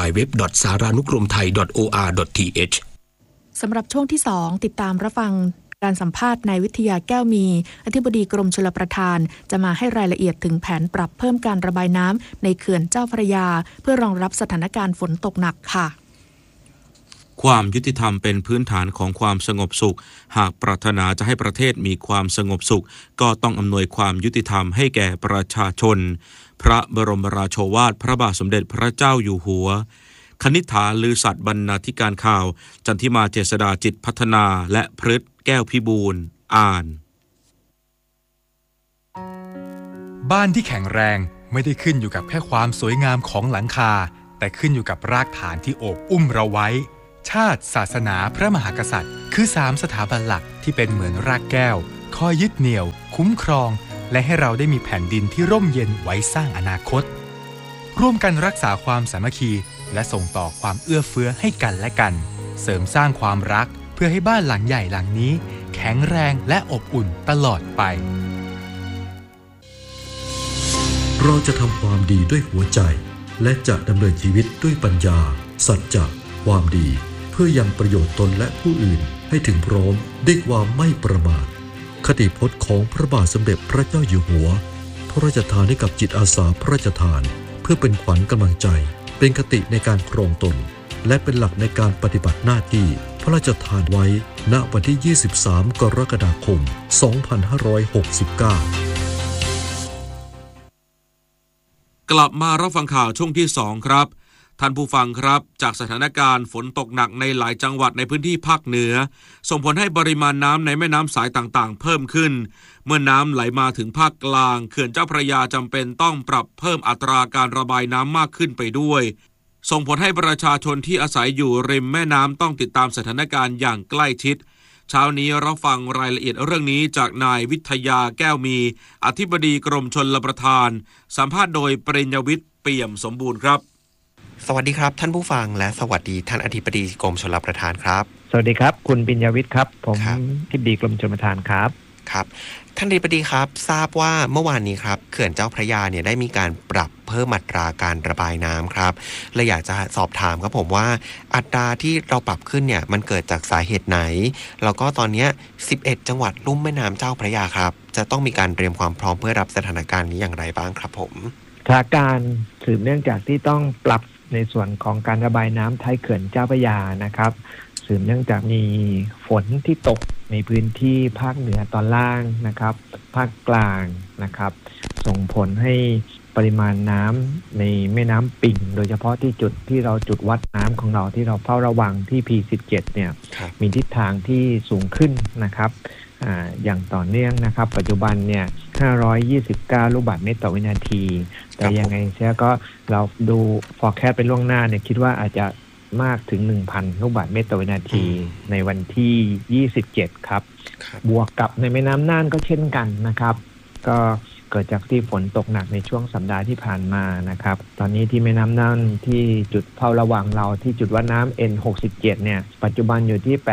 www.saranukromthai.or.th
สำหรับช่วงที่2ติดตามรับฟังการสัมภาษณ์นายวิทยาแก้วมีอธิบดีกรมชลประทานจะมาให้รายละเอียดถึงแผนปรับเพิ่มการระบายน้ำในเขื่อนเจ้าพระยาเพื่อรองรับสถานการณ์ฝนตกหนักค่ะ
ความยุติธรรมเป็นพื้นฐานของความสงบสุขหากปรารถนาจะให้ประเทศมีความสงบสุขก็ต้องอำนวยความยุติธรรมให้แก่ประชาชนพระบรมราโชวาทพระบาทสมเด็จพระเจ้าอยู่หัวคณิษฐาลือสัตย์บรรณาธิการข่าวจันทิมาเจษฎาจิตพัฒนาและพฤทธิ์แก้วพิบูลอ่าน
บ้านที่แข็งแรงไม่ได้ขึ้นอยู่กับแค่ความสวยงามของหลังคาแต่ขึ้นอยู่กับรากฐานที่โอบอุ้มเราไว้ชาติศาสนาพระมหากษัตริย์คือ3สถาบันหลักที่เป็นเหมือนรากแก้วคอยยึดเหนี่ยวคุ้มครองและให้เราได้มีแผ่นดินที่ร่มเย็นไว้สร้างอนาคตร่วมกันรักษาความสามัคคีและส่งต่อความเอื้อเฟื้อให้กันและกันเสริมสร้างความรักเพื่อให้บ้านหลังใหญ่หลังนี้แข็งแรงและอบอุ่นตลอดไป
เราจะทำความดีด้วยหัวใจและจะดำเนินชีวิตด้วยปัญญาสัจจะความดีเพื่อยังประโยชน์ตนและผู้อื่นให้ถึงพร้อมด้วยความไม่ประมาทคติพจน์ของพระบาทสมเด็จพระเจ้าอยู่หัวพระราชทานให้กับจิตอาสาพระราชทานเพื่อเป็นขวัญกำลังใจเป็นคติในการครองตนและเป็นหลักในการปฏิบัติหน้าที่พระราชทานไว้ณวันที่ 23 กรกฎาคม 2569
กลับมารับฟังข่าวช่วงที่2ครับท่านผู้ฟังครับจากสถานการณ์ฝนตกหนักในหลายจังหวัดในพื้นที่ภาคเหนือส่งผลให้ปริมาณน้ำในแม่น้ำสายต่างๆเพิ่มขึ้นเมื่อน้ำไหลมาถึงภาคกลางเขื่อนเจ้าพระยาจำเป็นต้องปรับเพิ่มอัตราการระบายน้ำมากขึ้นไปด้วยส่งผลให้ประชาชนที่อาศัยอยู่ริมแม่น้ำต้องติดตามสถานการณ์อย่างใกล้ชิดเช้านี้เราฟังรายละเอียดเรื่องนี้จากนายวิทยาแก้วมีอธิบดีกรมชลประทานสัมภาษณ์โดยปริญญวิทย์เปี่ยมสมบูรณ์ครับ
สวัสดีครับท่านผู้ฟังและสวัสดีท่านอธิบดีกรมชลประทานครับ
สวัสดีครับคุณปริญญวิทย์ครับผมอธิบดีกรมชลประทานครับ
ครับท่านอธิบดีครับทราบว่าเมื่อวานนี้ครับเขื่อนเจ้าพระยาเนี่ยได้มีการปรับเพิ่มอัตราการระบายน้ำครับและอยากจะสอบถามครับผมว่าอัตราที่เราปรับขึ้นเนี่ยมันเกิดจากสาเหตุไหนแล้วก็ตอนนี้11จังหวัดลุ่มแม่น้ำเจ้าพระยาครับจะต้องมีการเตรียมความพร้อมเพื่อรับสถานการณ์นี้อย่างไรบ้างครับผม
สถานการณ์สืบเนื่องจากที่ต้องปรับในส่วนของการระบายน้ำท้ายเขื่อนเจ้าพระยานะครับสืบเนื่องจากมีฝนที่ตกในพื้นที่ภาคเหนือตอนล่างนะครับภาคกลางนะครับส่งผลให้ปริมาณน้ำในแม่น้ำปิ่งโดยเฉพาะที่จุดที่เราจุดวัดน้ำของเราที่เราเฝ้าระวังที่ P17 เนี่ยมีทิศทางที่สูงขึ้นนะครับอย่างต่อเนื่องนะครับปัจจุบันเนี่ย529ลูกบาศก์เมตรต่อวินาทีแต่ยังไงเสียก็เราดู forecast เป็นล่วงหน้าเนี่ยคิดว่าอาจจะมากถึง 1,000 ลูกบาศก์เมตรต่อวินาทีในวันที่27ครับบวกกับในแม่น้ำน่านก็เช่นกันนะครับก็เกิดจากที่ฝนตกหนักในช่วงสัปดาห์ที่ผ่านมานะครับตอนนี้ที่แม่น้ำน่านที่จุดเฝ้าระวังเราที่จุดวัดน้ำ N67 เนี่ยปัจจุบันอยู่ที่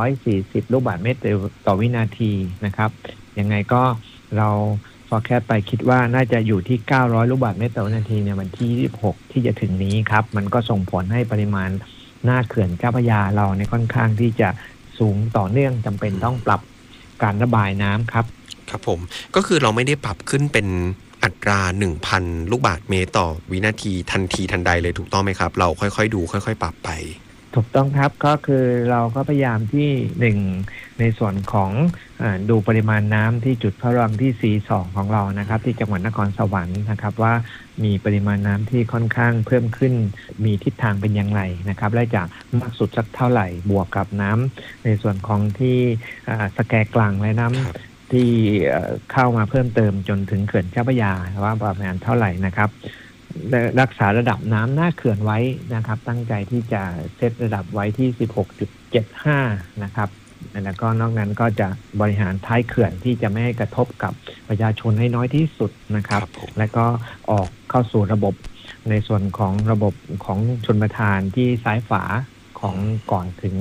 840ลูกบาศก์เมตรต่อวินาทีนะครับยังไงก็เราforecast ไปคิดว่าน่าจะอยู่ที่900ลูกบาศก์เมตรต่อวินาทีในวันที่26ที่จะถึงนี้ครับมันก็ส่งผลให้ปริมาณหน้าเขื่อนเจ้าพระยาเราในค่อนข้างที่จะสูงต่อเนื่องจำเป็นต้องปรับการระบายน้ำครับ
ครับผมก็คือเราไม่ได้ปรับขึ้นเป็นอัตรา 1,000 ลูกบาศก์เมตรต่อวินาทีทันทีทันใดเลยถูกต้องไหมครับเราค่อยๆดูค่อยๆปรับไป
ถูกต้องครับก็คือเราก็พยายามที่ในส่วนของดูปริมาณน้ำที่จุดเฝ้าระวังที่ C2 ของเรานะครับที่จังหวัดนครสวรรค์นะครับว่ามีปริมาณน้ำที่ค่อนข้างเพิ่มขึ้นมีทิศทางเป็นอย่างไรนะครับและจะมากสุดสักเท่าไหร่บวกกับน้ำในส่วนของที่สแกกลางและน้ำที่เข้ามาเพิ่มเติมจนถึงเขื่อนเจ้าพระยาว่าประมาณเท่าไหร่นะครับรักษาระดับน้ำหน้าเขื่อนไว้นะครับตั้งใจที่จะเซตระดับไว้ที่ 16.75 นะครับแล้วก็นอกนั้นก็จะบริหารท้ายเขื่อนที่จะไม่ให้กระทบกับประชาชนให้น้อยที่สุดนะครับและก็ออกเข้าสู่ระบบในส่วนของระบบของชลประทานที่ซ้ายฝาของก่อนถึง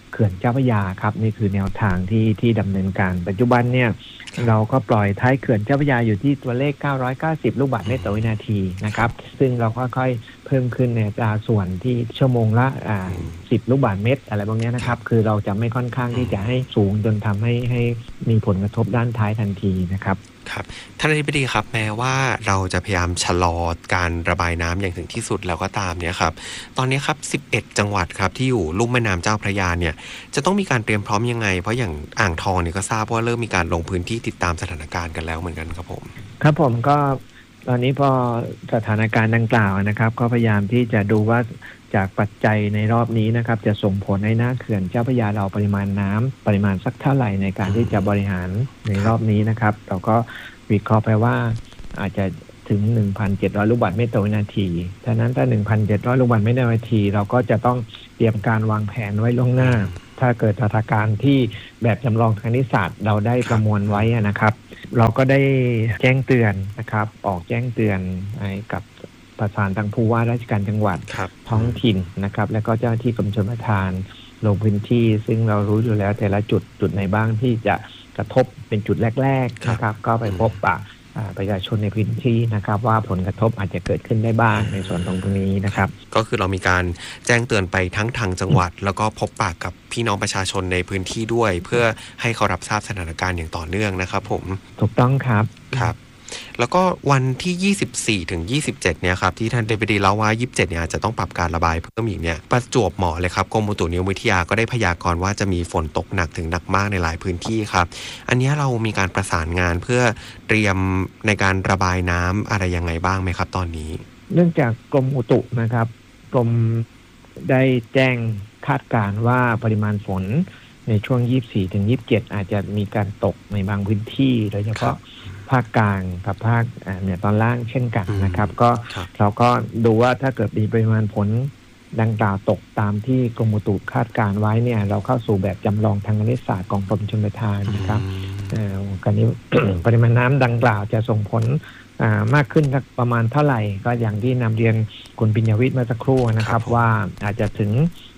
เขื่อนเจ้าพระยาครับนี่คือแนวทางที่ดำเนินการปัจจุบันเนี่ยเราก็ปล่อยท้ายเขื่อนเจ้าพระยาอยู่ที่ตัวเลข990ลูกบาศก์เมตรต่อวินาทีนะครับซึ่งเราค่อยๆเพิ่มขึ้นในอัตราส่วนที่ชั่วโมงละ10ลูกบาศก์เมตรอะไรพวกนี้นะครับคือเราจะไม่ค่อนข้างที่จะให้สูงจนทำให้มีผลกระทบด้านท้ายทันทีนะครับ
ครับท่านอธิบดีครับแม้ว่าเราจะพยายามชะลอการระบายน้ำอย่างถึงที่สุดแล้วก็ตามเนี่ยครับตอนนี้ครับ11จังหวัดครับที่อยู่ลุ่มแม่น้ำเจ้าพระยาเนี่ยจะต้องมีการเตรียมพร้อมยังไงเพราะอย่างอ่างทองเนี่ยก็ทราบว่าเริ่มมีการลงพื้นที่ติดตามสถานการณ์กันแล้วเหมือนกันครับผม
ครับผมก็ตอนนี้พอสถานการณ์ดังกล่าวนะครับก็พยายามที่จะดูว่าจากปัจจัยในรอบนี้นะครับจะส่งผลให้หน้าเขื่อนเจ้าพระยาเราปริมาณน้ำปริมาณสักเท่าไหร่ในการที่จะบริหารในรอบนี้นะครับเราก็วิเคราะห์ไปว่าอาจจะถึง 1,700 ลูกบาศก์เมตรต่อวินาทีฉะนั้นถ้า 1,700 ลูกบาศก์เมตรต่อวินาทีเราก็จะต้องเตรียมการวางแผนไว้ล่วงหน้าถ้าเกิดสถานการณ์ที่แบบจำลองทางคณิตศาสตร์เราได้ประมวลไว้นะครับเราก็ได้แจ้งเตือนนะครับออกแจ้งเตือนให้กับประสานทางผู้ว่าราชการจังหวัดท้องถิ่นนะครับแล้วก็เจ้าหน้าที่กรมชลประทานลงพื้นที่ซึ่งเรารู้อยู่แล้วแต่ละจุดไหนบ้างที่จะกระทบเป็นจุดแรกๆนะครับก็ไปพบปะประชาชนในพื้นที่นะครับว่าผลกระทบอาจจะเกิดขึ้นได้บ้างในส่วนตรงนี้นะครับ
ก็คือเรามีการแจ้งเตือนไปทั้งทางจังหวัดแล้วก็พบปะกับพี่น้องประชาชนในพื้นที่ด้วยเพื่อให้เขารับทราบสถานการณ์อย่างต่อเนื่องนะครับผม
ถูกต้องครับ
ครับแล้วก็วันที่24ถึง27เนี่ยครับที่ท่านอธิบดีเล่าว่า27เนี่ยจะต้องปรับการระบายเพิ่มอีกเนี่ยประจวบเหมาะเลยครับกรมอุตุนิยมวิทยาก็ได้พยากรณ์ว่าจะมีฝนตกหนักถึงหนักมากในหลายพื้นที่ครับอันนี้เรามีการประสานงานเพื่อเตรียมในการระบายน้ำอะไรยังไงบ้างไหมครับตอนนี้
เนื่องจากกรมอุตุนะครับกรมได้แจ้งคาดการณ์ว่าปริมาณฝนในช่วง24ถึง27อาจจะมีการตกในบางพื้นที่โดยเฉพาะภาคกลางกับภาคเหนือตอนล่างเช่นกันนะครับก็เราก็ดูว่าถ้าเกิดมีปริมาณฝนดังกล่าวตกตามที่กรมอุตุคาดการไว้เนี่ยเราเข้าสู่แบบจำลองทางคณิตศาสตร์ของกรมชลประทานนะครับการนี้ ปริมาณน้ำดังกล่าวจะส่งผลมากขึ้นประมาณเท่าไหร่ก็อย่างที่นำเรียนคุณปิญญวิทย์เมื่อสักครู่นะครับว่าอาจจะถึง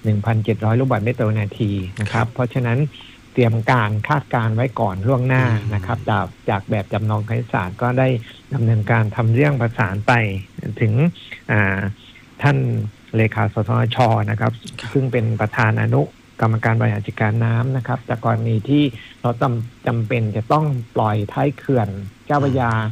1,700 ลูกบาศก์เมตรต่อวินาทีนะครับเพราะฉะนั้นเตรียมการคาดการไว้ก่อนล่วงหน้านะครับจากแบบจำลองคณิตศาสตร์ก็ได้ดำเนินการทำเรื่องประสานไปถึงท่านเลขาสทช.นะครับซึ่งเป็นประธานอนุกรรมการบริหารจัดการน้ำนะครับแต่กรณีที่เราจำเป็นจะต้องปล่อยท้ายเขื่อนเจ้าพระยา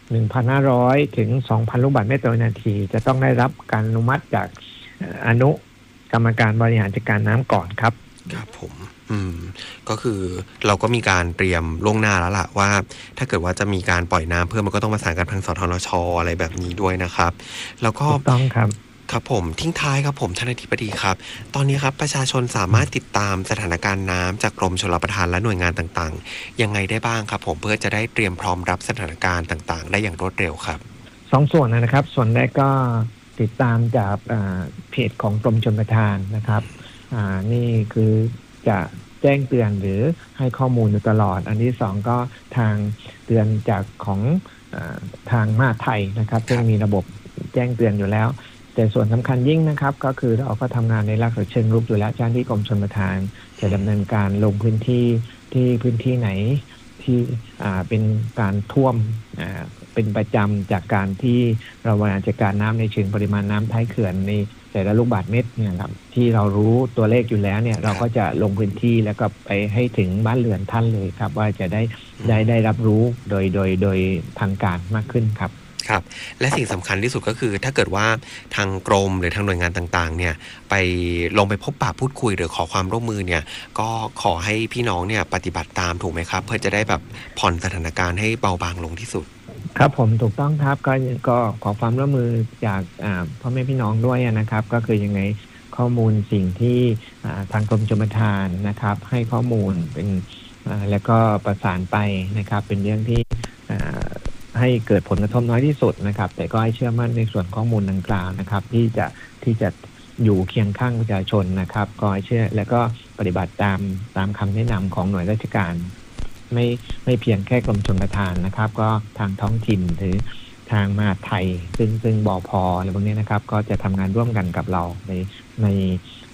1,500 ถึง 2,000 ลูกบาศก์เมตรต่อวินาทีจะต้องได้รับการอนุมัติจากอนุกรรมการบริหารจัดการน้ำก่อนครับ
ครับผมก็คือเราก็มีการเตรียมล่วงหน้าแล้วล่ะว่าถ้าเกิดว่าจะมีการปล่อยน้ำเพิ่มมันก็ต้องประสานกับทางสทช.อะไรแบบนี้ด้วยนะครับแล้วก็
ต้องครับ
ครับผมทิ้งท้ายครับผมท่านอธิบดีครับตอนนี้ครับประชาชนสามารถติดตามสถานการณ์น้ำจากกรมชลประทานและหน่วยงานต่างๆยังไงได้บ้างครับผมเพื่อจะได้เตรียมพร้อมรับสถานการณ์ต่างๆได้อย่างรวดเร็วครับ
2ส่วนนะครับส่วนแรกก็ติดตามจากเพจของกรมชลประทานนะครับนี่คือจะแจ้งเตือนหรือให้ข้อมูลอยู่ตลอดอันที่2ก็ทางเตือนจากของทางมหาดไทยนะครับซึ่งมีระบบแจ้งเตือนอยู่แล้วแต่ส่วนสำคัญยิ่งนะครับก็คือเราก็ทำงานในลักษณะเชิงรุกอยู่แล้วเจ้าหน้าที่กรมชลประทานจะดำเนินการลงพื้นที่ที่พื้นที่ไหนที่เป็นการท่วมเป็นประจำจากการที่เราบริหารจัดการน้ำในเชิงปริมาณน้ำท้ายเขื่อนในแต่ละลูกบาศก์เมตรเนี่ยครับที่เรารู้ตัวเลขอยู่แล้วเนี่ยเราก็จะลงพื้นที่แล้วก็ไปให้ถึงบ้านเรือนท่านเลยครับว่าจะได้รับรู้โดยทางการมากขึ้นครับ
ครับและสิ่งสำคัญที่สุดก็คือถ้าเกิดว่าทางกรมหรือทางหน่วยงานต่างๆเนี่ยไปลงไปพบปะพูดคุยหรือขอความร่วมมือเนี่ยก็ขอให้พี่น้องเนี่ยปฏิบัติตามถูกไหมครับเพื่อจะได้แบบผ่อนสถานการณ์ให้เบาบางลงที่สุด
ครับผมถูกต้องครับก็ขอความร่วมมือจากพ่อแม่พี่น้องด้วยนะครับก็คือยังไงข้อมูลสิ่งที่ทางกรมชลประทานนะครับให้ข้อมูลเป็นแล้วก็ประสานไปนะครับเป็นเรื่องที่ให้เกิดผลกระทบน้อยที่สุดนะครับแต่ก็ให้เชื่อมั่นในส่วนข้อมูลดังกล่าวนะครับที่จะอยู่เคียงข้างประชาชนนะครับก็ให้เชื่อแล้วก็ปฏิบัติตามคำแนะนำของหน่วยราชการไม่เพียงแค่กรมชลประทานนะครับก็ทางท้องถิ่นหรือทางมหาดไทยซึ่งบพ.อะไรพวกนี้นะครับก็จะทำงานร่วมกันกับเราใน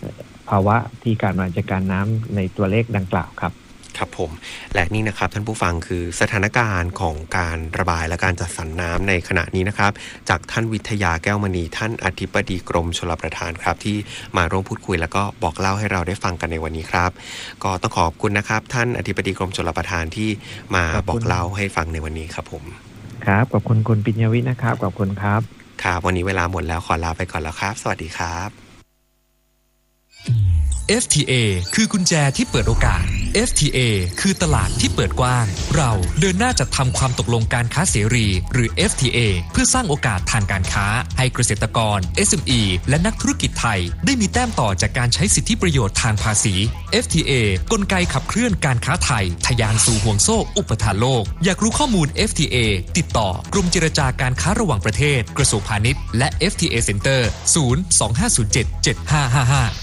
ภาวะที่การบริหารจัดการน้ำในตัวเลขดังกล่าวครับ
ครับผมและนี่นะครับท่านผู้ฟังคือสถานการณ์ของการระบายและการจัดสรรน้ำในขณะนี้นะครับจากท่านวิทยาแก้วมณีท่านอธิบดีกรมชลประทานครับที่มาร่วมพูดคุยแล้วก็บอกเล่าให้เราได้ฟังกันในวันนี้ครับก็ต้องขอบคุณนะครับท่านอธิบดีกรมชลประทานที่มาบอกเล่าให้ฟังในวันนี้ครับผม
ครับขอบคุณคุณปิญญวิทย์นะครับขอบคุณครับ
ครับวันนี้เวลาหมดแล้วขอลาไปก่อนแล้วครับสวัสดีครับ
FTA คือกุญแจที่เปิดโอกาส FTA คือตลาดที่เปิดกว้างเราเดินหน้าจัดทำความตกลงการค้าเสรีหรือ FTA เพื่อสร้างโอกาสทางการค้าให้เกษตรกร SME และนักธุรกิจไทยได้มีแต้มต่อจากการใช้สิทธิประโยชน์ทางภาษี FTA กลไกขับเคลื่อนการค้าไทยทะยานสู่ห่วงโซ่อุปทานโลกอยากรู้ข้อมูล FTA ติดต่อกรมเจรจาการค้าระหว่างประเทศกระทรวงพาณิชย์และ FTA Center 025077555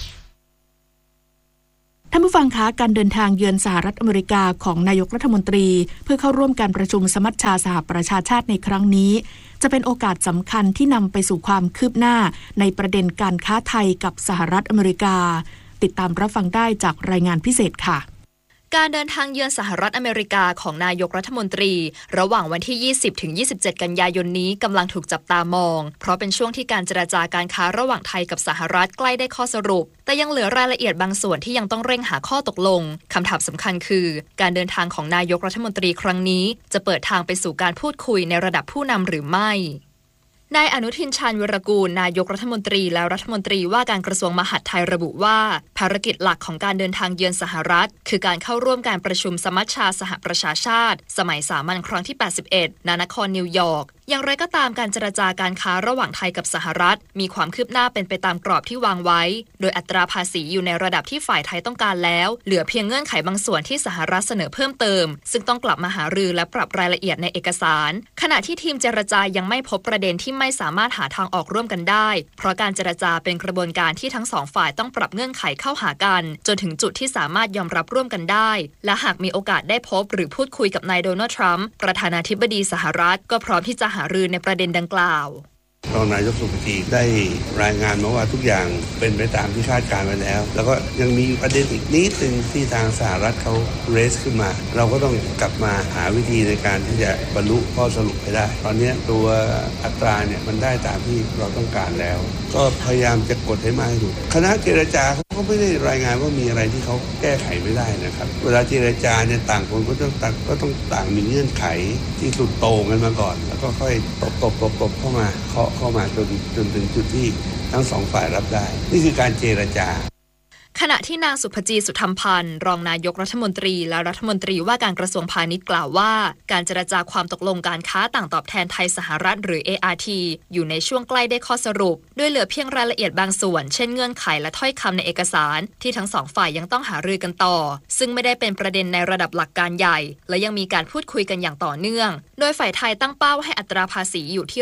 ท่านผู้ฟังคะการเดินทางเยือนสหรัฐอเมริกาของนายกรัฐมนตรีเพื่อเข้าร่วมการประชุมสมัชชาสหประชาชาติในครั้งนี้จะเป็นโอกาสสำคัญที่นำไปสู่ความคืบหน้าในประเด็นการค้าไทยกับสหรัฐอเมริกาติดตามรับฟังได้จากรายงานพิเศษค่ะ
การเดินทางเยือนสหรัฐอเมริกาของนายกรัฐมนตรีระหว่างวันที่ 20-27 กันยายนนี้กำลังถูกจับตามองเพราะเป็นช่วงที่การเจรจาการค้าระหว่างไทยกับสหรัฐใกล้ได้ข้อสรุปแต่ยังเหลือรายละเอียดบางส่วนที่ยังต้องเร่งหาข้อตกลงคำถามสำคัญคือการเดินทางของนายกรัฐมนตรีครั้งนี้จะเปิดทางไปสู่การพูดคุยในระดับผู้นำหรือไม่นายอนุทินชาญวิรากูลนายกรัฐมนตรีและรัฐมนตรีว่าการกระทรวงมหาดไทยระบุว่าภารกิจหลักของการเดินทางเยือนสหรัฐคือการเข้าร่วมการประชุมสมัชชาสหประชาชาติสมัยสามัญครั้งที่ 81 ณ นครนิวยอร์กอย่างไรก็ตามการเจรจาการค้าระหว่างไทยกับสหรัฐมีความคืบหน้าเป็นไปตามกรอบที่วางไว้โดยอัตราภาษีอยู่ในระดับที่ฝ่ายไทยต้องการแล้วเหลือเพียงเงื่อนไขบางส่วนที่สหรัฐเสนอเพิ่มเติมซึ่งต้องกลับมาหารือและปรับรายละเอียดในเอกสารขณะที่ทีมเจรจายังไม่พบประเด็นที่ไม่สามารถหาทางออกร่วมกันได้เพราะการเจรจาเป็นกระบวนการที่ทั้งสองฝ่ายต้องปรับเงื่อนไขเข้าหากันจนถึงจุดที่สามารถยอมรับร่วมกันได้และหากมีโอกาสได้พบหรือพูดคุยกับนายโดนัลด์ทรัมป์ประธานาธิบดีสหรัฐก็พร้อมที่จะหารือในประเด็นดังกล่าว
รองนายกสุภกิจได้รายงานมาว่าทุกอย่างเป็นไปตามที่คาดการไว้แล้วแล้วก็ยังมีประเด็นอีกนิดนึงที่ทางสหรัฐเขาเรสขึ้นมาเราก็ต้องกลับมาหาวิธีในการที่จะบรรลุข้อสรุปให้ได้ตอนนี้ตัวอัตราเนี่ยมันได้ตามที่เราต้องการแล้วก็พยายามจะกดให้มากที่สุดคณะเจรจาเขาก็ไม่ได้รายงานว่ามีอะไรที่เขาแก้ไขไม่ได้นะครับเวลาเจรจาเนี่ยต่างคนก็ต้องต่างมีเงื่อนไขที่สุดโต่งกันมาก่อนแล้วก็ค่อยตบเข้ามาเข้ามาจนถึงจุดที่ทั้งสองฝ่ายรับได้นี่คือการเจรจา
ขณะที่นางสุภจีสุธรรมพันธ์รองนายกรัฐมนตรีและรัฐมนตรีว่าการกระทรวงพาณิชย์กล่าวว่าการเจรจาความตกลงการค้าต่างตอบแทนไทยสหรัฐหรือ ART อยู่ในช่วงใกล้ได้ข้อสรุปโดยเหลือเพียงรายละเอียดบางส่วนเช่นเงื่อนไขและถ้อยคำในเอกสารที่ทั้งสองฝ่ายยังต้องหารือกันต่อซึ่งไม่ได้เป็นประเด็นในระดับหลักการใหญ่และยังมีการพูดคุยกันอย่างต่อเนื่องโดยฝ่ายไทยตั้งเป้าให้อัตราภาษีอยู่ที่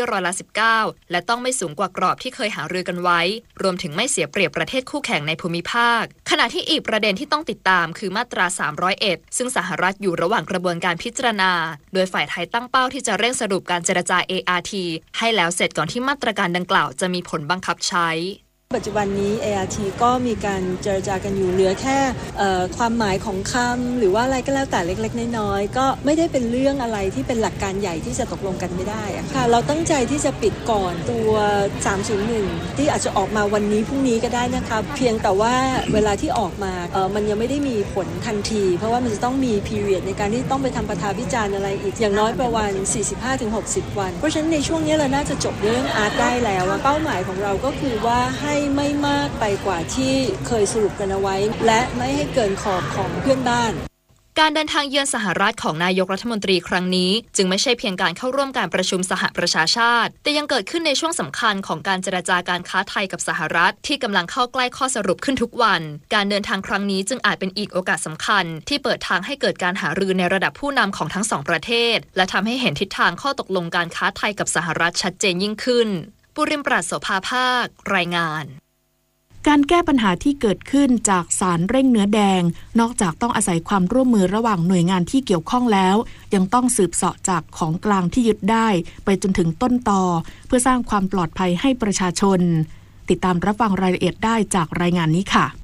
19%และต้องไม่สูงกว่ากรอบที่เคยหารือกันไว้รวมถึงไม่เสียเปรียบประเทศคู่แข่งในภูมิภาคขณะที่อีกประเด็นที่ต้องติดตามคือมาตรา301ซึ่งสหรัฐอยู่ระหว่างกระบวนการพิจารณาโดยฝ่ายไทยตั้งเป้าที่จะเร่งสรุปการเจรจา ART ให้แล้วเสร็จก่อนที่มาตรการดังกล่าวจะมีผลบังคับใช้
ปัจจุบันนี้ ART ก็มีการเจรจากันอยู่เหลือแค่ความหมายของคำหรือว่าอะไรก็แล้วแต่เล็กๆน้อยๆก็ไม่ได้เป็นเรื่องอะไรที่เป็นหลักการใหญ่ที่จะตกลงกันไม่ได้ค่ะเราตั้งใจที่จะปิดก่อนตัว301ที่อาจจะออกมาวันนี้พรุ่งนี้ก็ได้นะคะเพียงแต่ว่าเวลาที่ออกมามันยังไม่ได้มีผลทันทีเพราะว่ามันจะต้องมี period ในการที่ต้องไปทำประชาพิจารณ์อะไรอีกอย่างน้อยประมาณ 45-60 วันเพราะฉะนั้นในช่วงนี้เราน่าจะจบเรื่องอาร์ตได้แล้วเป้าหมายของเราก็คือว่าให้ไม่มากไปกว่าที่เคยสรุปกันเอาไว้และไม่ให้เกินขอบของเพื่อนบ้าน
การเดินทางเยือนสหรัฐของนายกรัฐมนตรีครั้งนี้จึงไม่ใช่เพียงการเข้าร่วมการประชุมสหประชาชาติแต่ยังเกิดขึ้นในช่วงสำคัญของการเจรจาการค้าไทยกับสหรัฐที่กำลังเข้าใกล้ข้อสรุปขึ้นทุกวันการเดินทางครั้งนี้จึงอาจเป็นอีกโอกาสสำคัญที่เปิดทางให้เกิดการหารือในระดับผู้นำของทั้งสองประเทศและทำให้เห็นทิศทางข้อตกลงการค้าไทยกับสหรัฐชัดเจนยิ่งขึ้นปุริมปราศโสภาภาครายงาน
การแก้ปัญหาที่เกิดขึ้นจากสารเร่งเนื้อแดงนอกจากต้องอาศัยความร่วมมือระหว่างหน่วยงานที่เกี่ยวข้องแล้วยังต้องสืบเสาะจากของกลางที่ยึดได้ไปจนถึงต้นตอเพื่อสร้างความปลอดภัยให้ประชาชนติดตามรับฟังรายละเอียดได้จากรายงานนี้ค่ะ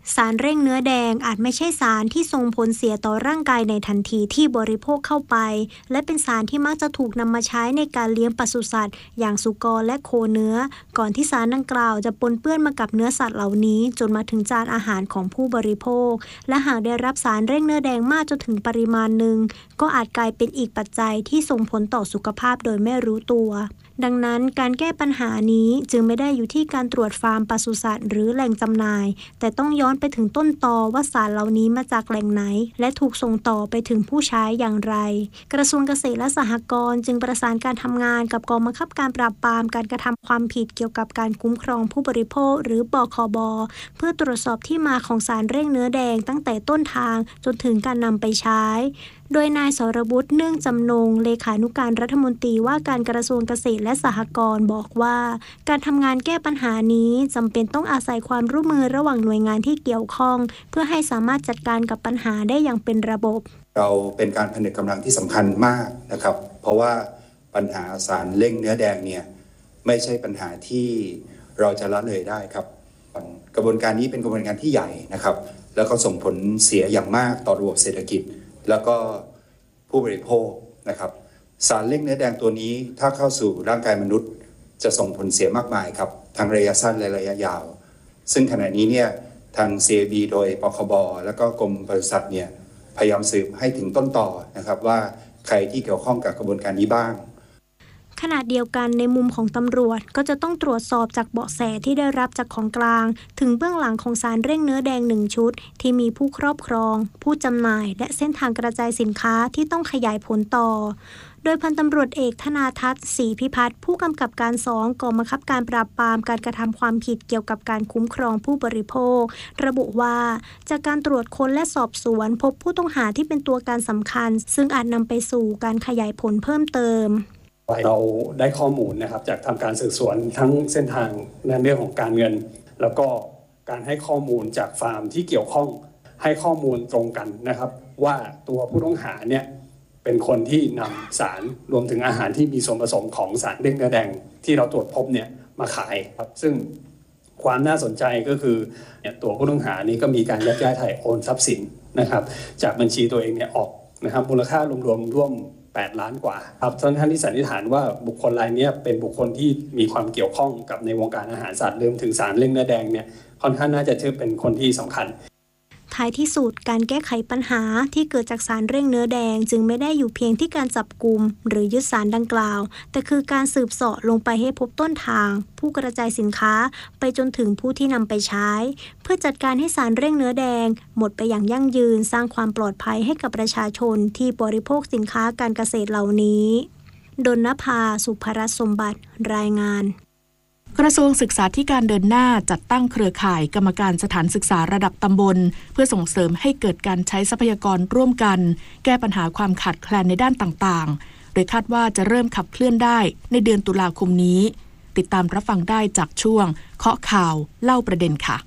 สารเร่งเนื้อแดงอาจไม่ใช่สารที่ส่งผลเสียต่อร่างกายในทันทีที่บริโภคเข้าไปและเป็นสารที่มักจะถูกนำมาใช้ในการเลี้ยงปศุสัตว์อย่างสุกรและโคเนื้อก่อนที่สารดังกล่าวจะปนเปื้อนมากับเนื้อสัตว์เหล่านี้จนมาถึงจานอาหารของผู้บริโภคและหากได้รับสารเร่งเนื้อแดงมากจนถึงปริมาณหนึ่งก็อาจกลายเป็นอีกปัจจัยที่ส่งผลต่อสุขภาพโดยไม่รู้ตัวดังนั้นการแก้ปัญหานี้จึงไม่ได้อยู่ที่การตรวจฟาร์มปศุสัตว์หรือแหล่งจำหน่ายแต่ต้องย้อนไปถึงต้นตอว่าสารเหล่านี้มาจากแหล่งไหนและถูกส่งต่อไปถึงผู้ใช้อย่างไรกระทรวงเกษตรและสหกรณ์จึงประสานการทำงานกับกองบังคับการปราบปรามการกระทำความผิดเกี่ยวกับการคุ้มครองผู้บริโภคหรือบคบ.เพื่อตรวจสอบที่มาของสารเร่งเนื้อแดงตั้งแต่ต้นทางจนถึงการนำไปใช้โดยนายสรวุฒิเนื่องจำนงเลขานุการรัฐมนตรีว่าการกระทรวงเกษตรและสหกรณ์บอกว่าการทำงานแก้ปัญหานี้จำเป็นต้องอาศัยความร่วมมือระหว่างหน่วยงานที่เกี่ยวข้องเพื่อให้สามารถจัดการกับปัญหาได้อย่างเป็นระบบ
เราเป็นการผนึกกำลังที่สำคัญมากนะครับเพราะว่าปัญหาสารเร่งเนื้อแดงเนี่ยไม่ใช่ปัญหาที่เราจะละเลยได้ครับกระบวนการนี้เป็นกระบวนการที่ใหญ่นะครับแล้วก็ส่งผลเสียอย่างมากต่อระบบเศรษฐกิจแล้วก็ผู้บริโภคนะครับสารเร่งเนื้อแดงตัวนี้ถ้าเข้าสู่ร่างกายมนุษย์จะส่งผลเสียมากมายครับทั้งระยะสั้นและระยะยาวซึ่งขณะนี้เนี่ยทาง CAB โดยปคบ.แล้วก็กรมปศุสัตว์เนี่ยพยายามสืบให้ถึงต้นต่อนะครับว่าใครที่เกี่ยวข้องกับกระบวนการนี้บ้าง
ขณะเดียวกันในมุมของตำรวจก็จะต้องตรวจสอบจากเบาะแสที่ได้รับจากของกลางถึงเบื้องหลังของสารเร่งเนื้อแดง1ชุดที่มีผู้ครอบครองผู้จำหน่ายและเส้นทางกระจายสินค้าที่ต้องขยายผลต่อโดยพันตำรวจเอกธนาทัศน์ศรีพิพัฒน์ผู้กำกับการ2กองบังคับการปราบปรามการกระทำความผิดเกี่ยวกับการคุ้มครองผู้บริโภคระบุว่าจากการตรวจค้นและสอบสวนพบผู้ต้องหาที่เป็นตัวการสำคัญซึ่งอาจนำไปสู่การขยายผลเพิ่มเติม
เราได้ข้อมูลนะครับจากทำการสืบสวนทั้งเส้นทางในเรื่องของการเงินแล้วก็การให้ข้อมูลจากฟาร์มที่เกี่ยวข้องให้ข้อมูลตรงกันนะครับว่าตัวผู้ต้องหาเนี่ยเป็นคนที่นำสารรวมถึงอาหารที่มีส่วนผสมของสารเร่งเนื้อแดงที่เราตรวจพบเนี่ยมาขายครับซึ่งความน่าสนใจก็คือตัวผู้ต้องหานี้ก็มีการยักย้ายถ่ายโอนทรัพย์สินนะครับจากบัญชีตัวเองเนี่ยออกนะครับมูลค่ารวมร่วม8 ล้านกว่าครับท่านที่สันนิษฐานว่าบุคคลรายนี้เป็นบุคคลที่มีความเกี่ยวข้องกับในวงการอาหารสัตว์รวมถึงสารเร่งเนื้อแดงเนี่ยค่อนข้างน่าจะถือเป็นคนที่สำคัญ
ท้ายที่สุดการแก้ไขปัญหาที่เกิดจากสารเร่งเนื้อแดงจึงไม่ได้อยู่เพียงที่การจับกุมหรือยึดสารดังกล่าวแต่คือการสืบเสาะลงไปให้พบต้นทางผู้กระจายสินค้าไปจนถึงผู้ที่นำไปใช้เพื่อจัดการให้สารเร่งเนื้อแดงหมดไปอย่างยั่งยืนสร้างความปลอดภัยให้กับประชาชนที่บริโภคสินค้าการเกษตรเหล่านี้ดลนภา สุภรัตน์สมบัติรายงาน
กระทรวงศึกษาธิการเดินหน้าจัดตั้งเครือข่ายกรรมการสถานศึกษาระดับตำบลเพื่อส่งเสริมให้เกิดการใช้ทรัพยากรร่วมกันแก้ปัญหาความขาดแคลนในด้านต่างๆโดยคาดว่าจะเริ่มขับเคลื่อนได้ในเดือนตุลาคมนี้ติดตามรับฟังได้จากช่วงเคาะข่าวเล่าประเด็นค่ะ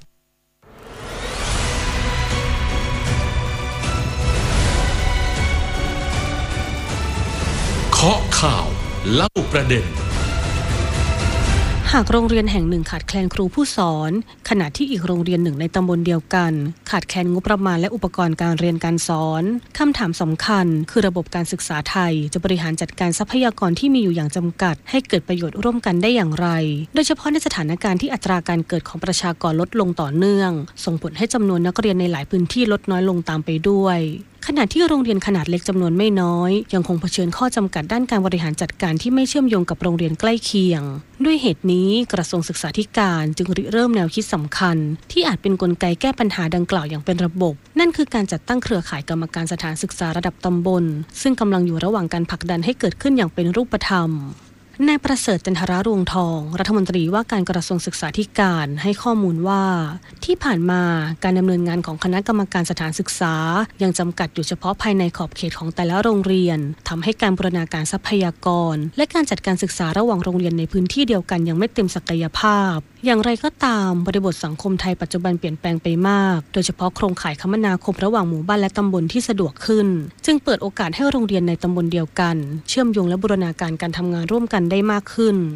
เคาะข่าวเล่าประเด็น
หากโรงเรียนแห่งหนึ่งขาดแคลนครูผู้สอนขณะที่อีกโรงเรียนหนึ่งในตำบลเดียวกันขาดแคลนงบประมาณและอุปกรณ์การเรียนการสอนคำถามสำคัญคือระบบการศึกษาไทยจะบริหารจัดการทรัพยากรที่มีอยู่อย่างจำกัดให้เกิดประโยชน์ร่วมกันได้อย่างไรโดยเฉพาะในสถานการณ์ที่อัตราการเกิดของประชากรลดลงต่อเนื่องส่งผลให้จำนวนนักเรียนในหลายพื้นที่ลดน้อยลงตามไปด้วยขณะที่โรงเรียนขนาดเล็กจำนวนไม่น้อยยังคงเผชิญข้อจำกัดด้านการบริหารจัดการที่ไม่เชื่อมโยงกับโรงเรียนใกล้เคียงด้วยเหตุนี้กระทรวงศึกษาธิการจึงริเริ่มแนวคิดสำคัญที่อาจเป็นกลไกแก้ปัญหาดังกล่าวอย่างเป็นระบบนั่นคือการจัดตั้งเครือข่ายกรรมการสถานศึกษาระดับตำบลซึ่งกำลังอยู่ระหว่างการผลักดันให้เกิดขึ้นอย่างเป็นรูปธรรมนายประเสริฐ จันทรารวงทองรัฐมนตรีว่าการกระทรวงศึกษาธิการให้ข้อมูลว่าที่ผ่านมาการดำเนินงานของคณะกรรมการสถานศึกษายังจำกัดอยู่เฉพาะภายในขอบเขตของแต่ละโรงเรียนทำให้การบูรณาการทรัพยากรและการจัดการศึกษาระหว่างโรงเรียนในพื้นที่เดียวกันยังไม่เต็มศักยภาพอย่างไรก็ตามบริบทสังคมไทยปัจจุบันเปลี่ยนแปลงไปมากโดยเฉพาะโครงข่ายคมนาคมระหว่างหมู่บ้านและตำบลที่สะดวกขึ้นจึงเปิดโอกาสให้โรงเรียนในตำบลเดียวกันเชื่อมโยงและบูรณาการการทำงานร่วมกันได้มากขึ้น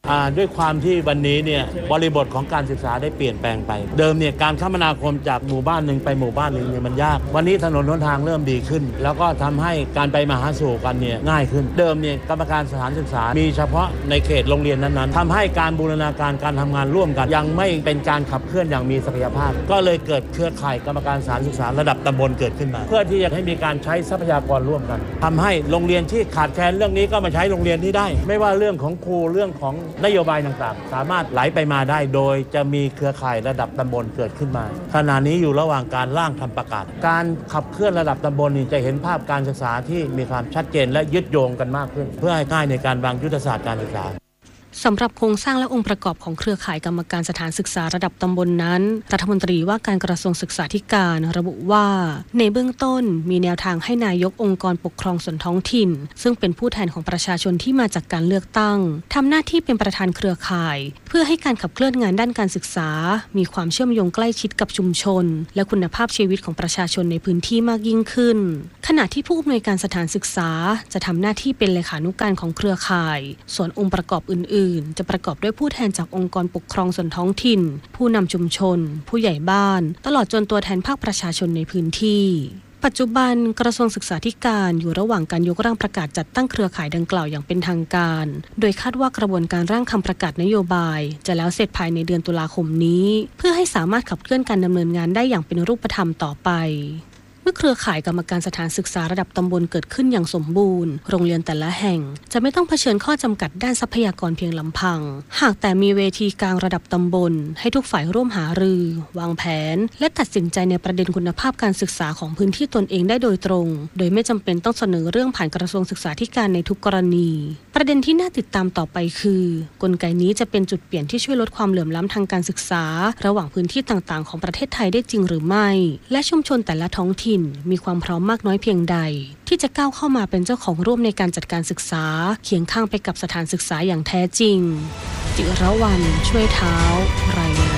ด้วยความที่วันนี้เนี่ยบริบทของการศึกษาได้เปลี่ยนแปลงไปเดิมเนี่ยการคมนาคมจากหมู่บ้านหนึ่งไปหมู่บ้านหนึ่งเนี่ยมันยากวันนี้ถนนหนทางเริ่มดีขึ้นแล้วก็ทำให้การไปมาหาสู่กันเนี่ยง่ายขึ้นเดิมเนี่ยกรรมการสถานศึกษามีเฉพาะในเขตโรงเรียนนั้นๆทำให้การบูรณาการการทำงานร่วมกันยังไม่เป็นการขับเคลื่อนอย่างมีศักยภาพก็เลยเกิดเครือข่ายกรรมการสถานศึกษาระดับตำบลเกิดขึ้นมาเพื่อที่จะให้มีการใช้ทรัพยากรร่วมกันทำให้โรงเรียนที่ขาดแคลนเรื่องนี้ก็มาใช้โรงเรียนนี้ได้ไม่ว่าเรื่องของครูเรื่องของนโยบายต่างๆสามารถไหลไปมาได้โดยจะมีเครือข่ายระดับตำบลเกิดขึ้นมาขณะนี้อยู่ระหว่างการร่างทำประกาศการขับเคลื่อนระดับตำบลนี่จะเห็นภาพการศึกษาที่มีความชัดเจนและยึดโยงกันมากขึ้นเพื่อให้ง่ายในการวางยุทธศาสตร์การศึกษา
สำหรับโครงสร้างและองค์ประกอบของเครือข่ายกรรมการสถานศึกษาระดับตำบลนั้นรัฐมนตรีว่าการกระทรวงศึกษาธิการระบุว่าในเบื้องต้นมีแนวทางให้นายกองค์กรปกครองส่วนท้องถิ่นซึ่งเป็นผู้แทนของประชาชนที่มาจากการเลือกตั้งทำหน้าที่เป็นประธานเครือข่ายเพื่อให้การขับเคลื่อนงานด้านการศึกษามีความเชื่อมโยงใกล้ชิดกับชุมชนและคุณภาพชีวิตของประชาชนในพื้นที่มากยิ่งขึ้นขณะที่ผู้อำนวยการสถานศึกษาจะทำหน้าที่เป็นเลขานุการของเครือข่ายส่วนองค์ประกอบอื่นจะประกอบด้วยผู้แทนจากองค์กรปกครองส่วนท้องถิ่นผู้นำชุมชนผู้ใหญ่บ้านตลอดจนตัวแทนภาคประชาชนในพื้นที่ปัจจุบันกระทรวงศึกษาธิการอยู่ระหว่างการยกร่างประกาศจัดตั้งเครือข่ายดังกล่าวอย่างเป็นทางการโดยคาดว่ากระบวนการร่างคำประกาศนโยบายจะแล้วเสร็จภายในเดือนตุลาคมนี้เพื่อให้สามารถขับเคลื่อนการดำเนินงานได้อย่างเป็นรูปธรรมต่อไปเมื่อเครือข่ายกรรมการสถานศึกษาระดับตำบลเกิดขึ้นอย่างสมบูรณ์โรงเรียนแต่ละแห่งจะไม่ต้องเผชิญข้อจำกัดด้านทรัพยากรเพียงลำพังหากแต่มีเวทีกลางระดับตำบลให้ทุกฝ่ายร่วมหารือวางแผนและตัดสินใจในประเด็นคุณภาพการศึกษาของพื้นที่ตนเองได้โดยตรงโดยไม่จำเป็นต้องเสนอเรื่องผ่านกระทรวงศึกษาธิการในทุกกรณีประเด็นที่น่าติดตามต่อไปคือกลไกนี้จะเป็นจุดเปลี่ยนที่ช่วยลดความเหลื่อมล้ำทางการศึกษาระหว่างพื้นที่ต่างๆของประเทศไทยได้จริงหรือไม่และชุมชนแต่ละท้องถิ่นมีความพร้อมมากน้อยเพียงใดที่จะก้าวเข้ามาเป็นเจ้าของร่วมในการจัดการศึกษาเคียงข้างไปกับสถานศึกษาอย่างแท้จริงจิรวรรณช่วยเท้ารายงาน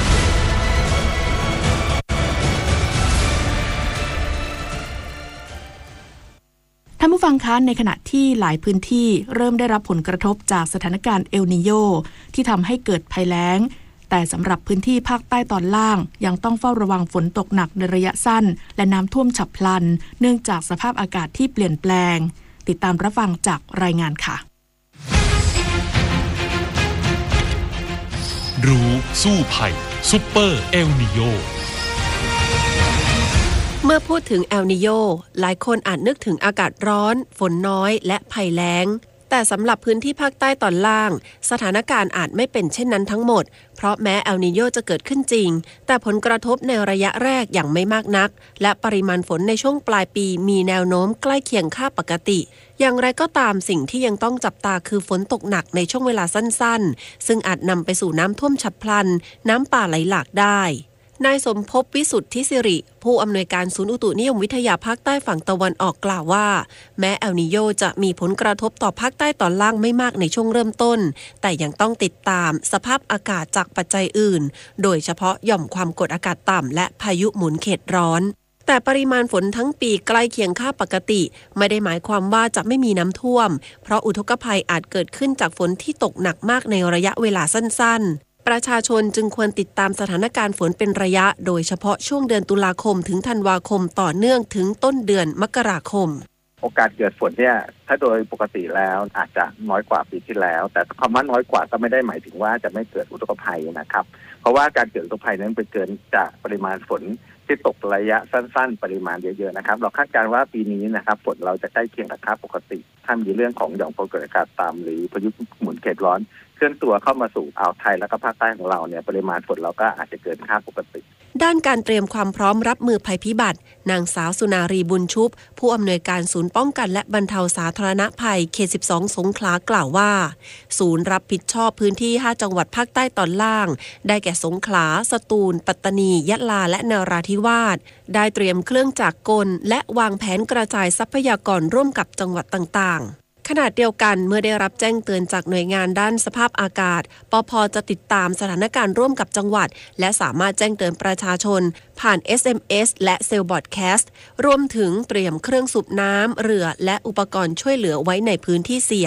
ท่านผู้ฟังคะในขณะที่หลายพื้นที่เริ่มได้รับผลกระทบจากสถานการณ์เอลนีโญที่ทำให้เกิดภัยแล้งแต่สำหรับพื้นที่ภาคใต้ตอนล่างยังต้องเฝ้าระวังฝนตกหนักในระยะสั้นและน้ำท่วมฉับพลันเนื่องจากสภาพอากาศที่เปลี่ยนแปลงติดตามรับฟังจากรายงานค่ะ
รู้สู้ภัยซุปเปอร์เอลนีโญ
เมื่อพูดถึงเอลนีโญหลายคนอาจนึกถึงอากาศร้อนฝนน้อยและภัยแล้งแต่สำหรับพื้นที่ภาคใต้ตอนล่างสถานการณ์อาจไม่เป็นเช่นนั้นทั้งหมดเพราะแม้เอลนีโญจะเกิดขึ้นจริงแต่ผลกระทบในระยะแรกอย่างไม่มากนักและปริมาณฝนในช่วงปลายปีมีแนวโน้มใกล้เคียงค่าปกติอย่างไรก็ตามสิ่งที่ยังต้องจับตาคือฝนตกหนักในช่วงเวลาสั้นๆซึ่งอาจนำไปสู่น้ำท่วมฉับพลันน้ำป่าไหลหลากได้นายสมภพวิสุทธิสิริผู้อำนวยการศูนย์อุตุนิยมวิทยาภาคใต้ฝั่งตะวันออกกล่าวว่าแม้เอลนีโญจะมีผลกระทบต่อภาคใต้ตอนล่างไม่มากในช่วงเริ่มต้นแต่ยังต้องติดตามสภาพอากาศจากปัจจัยอื่นโดยเฉพาะหย่อมความกดอากาศต่ำและพายุหมุนเขตร้อนแต่ปริมาณฝนทั้งปีใกล้เคียงค่าปกติไม่ได้หมายความว่าจะไม่มีน้ำท่วมเพราะอุทกภัยอาจเกิดขึ้นจากฝนที่ตกหนักมากในระยะเวลาสั้นๆประชาชนจึงควรติดตามสถานการณ์ฝนเป็นระยะโดยเฉพาะช่วงเดือนตุลาคมถึงธันวาคมต่อเนื่องถึงต้นเดือนมกราคม
โอกาสเกิดฝนเนี่ยถ้าโดยปกติแล้วอาจจะน้อยกว่าปีที่แล้วแต่คำว่าน้อยกว่าก็ไม่ได้หมายถึงว่าจะไม่เกิดอุทกภัยนะครับเพราะว่าการเกิดอุทกภัยนั้นเป็นเกิดจากปริมาณฝนที่ตกระยะสั้นๆปริมาณเยอะๆนะครับเราคาดการณ์ว่าปีนี้นะครับฝนเราจะใกล้เคียงกับค่าปกติถ้ามีเรื่องของหย่อมความกดอากาศต่ำหรือพายุหมุนเขตร้อนเคลื่อนตัวเข้ามาสู่อ่าวไทยและก็ภาคใต้ของเราเนี่ยปริมาณฝนเราก็อาจจะเกินค่าปกติ
ด้านการเตรียมความพร้อมรับมือภัยพิบัตินางสาวสุนารีบุญชุบผู้อำนวยการศูนย์ป้องกันและบรรเทาสาธารณภัยเขต 12 สงขลากล่าวว่าศูนย์รับผิดชอบพื้นที่5จังหวัดภาคใต้ตอนล่างได้แก่สงขลาสตูลปัตตานียะลาและนราธิวาสได้เตรียมเครื่องจักรกลและวางแผนกระจายทรัพยากรร่วมกับจังหวัดต่างๆขณะเดียวกันเมื่อได้รับแจ้งเตือนจากหน่วยงานด้านสภาพอากาศปภ.จะติดตามสถานการณ์ร่วมกับจังหวัดและสามารถแจ้งเตือนประชาชนผ่าน SMS และเซลล์บอดแคสต์รวมถึงเตรียมเครื่องสูบน้ำเรือและอุปกรณ์ช่วยเหลือไว้ในพื้นที่เสี่ยง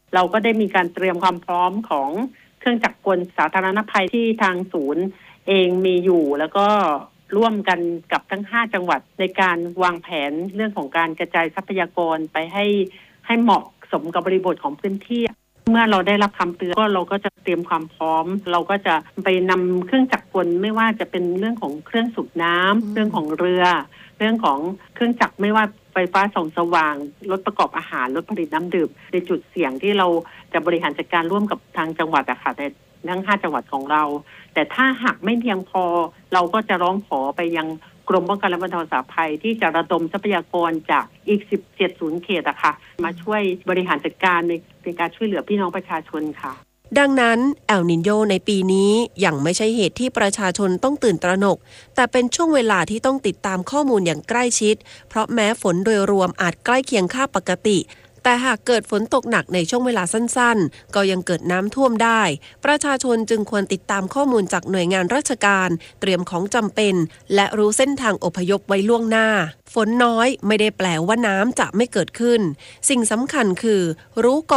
เราก็ได้มีการเตรียมความพร้อมของเครื่องจักรกลสาธารณภัยที่ทางศูนย์เองมีอยู่แล้วก็ร่วมกันกับทั้ง5จังหวัดในการวางแผนเรื่องของการกระจายทรัพยากรไปให้เหมาะสมกับบริบทของพื้นที่เมื่อเราได้รับคำเตือนก็เราก็จะเตรียมความพร้อมเราก็จะไปนำเครื่องจักรกลไม่ว่าจะเป็นเรื่องของเครื่องสูบน้ำเรื่องของเรือเรื่องของเครื่องจักรไม่ว่าไฟฟ้าส่องสว่างรถประกอบอาหารรถผลิตน้ำดื่มในจุดเสี่ยงที่เราจะบริหารจัดการร่วมกับทางจังหวัดอะค่ะในทั้ง5จังหวัดของเราแต่ถ้าหากไม่เพียงพอเราก็จะร้องขอไปยังกรมป้องกันและบรรเทาสาธารณภัยที่จะระดมทรัพยากรจากอีก17ศูนย์เขตอะค่ะมาช่วยบริหารจัดการในการช่วยเหลือพี่น้องประชาชนค่ะ
ดังนั้นแอลนิโญในปีนี้ยังไม่ใช่เหตุที่ประชาชนต้องตื่นตระหนกแต่เป็นช่วงเวลาที่ต้องติดตามข้อมูลอย่างใกล้ชิดเพราะแม้ฝนโดยรวมอาจใกล้เคียงค่าปกติแต่หากเกิดฝนตกหนักในช่วงเวลาสั้นๆก็ยังเกิดน้ำท่วมได้ประชาชนจึงควรติดตามข้อมูลจากหน่วยงานราชการเตรียมของจำเป็นและรู้เส้นทางอพยพไว้ล่วงหน้าฝนน้อยไม่ได้แปลว่าน้ำจะไม่เกิดขึ้นสิ่งสำคัญคือรู้ก่อน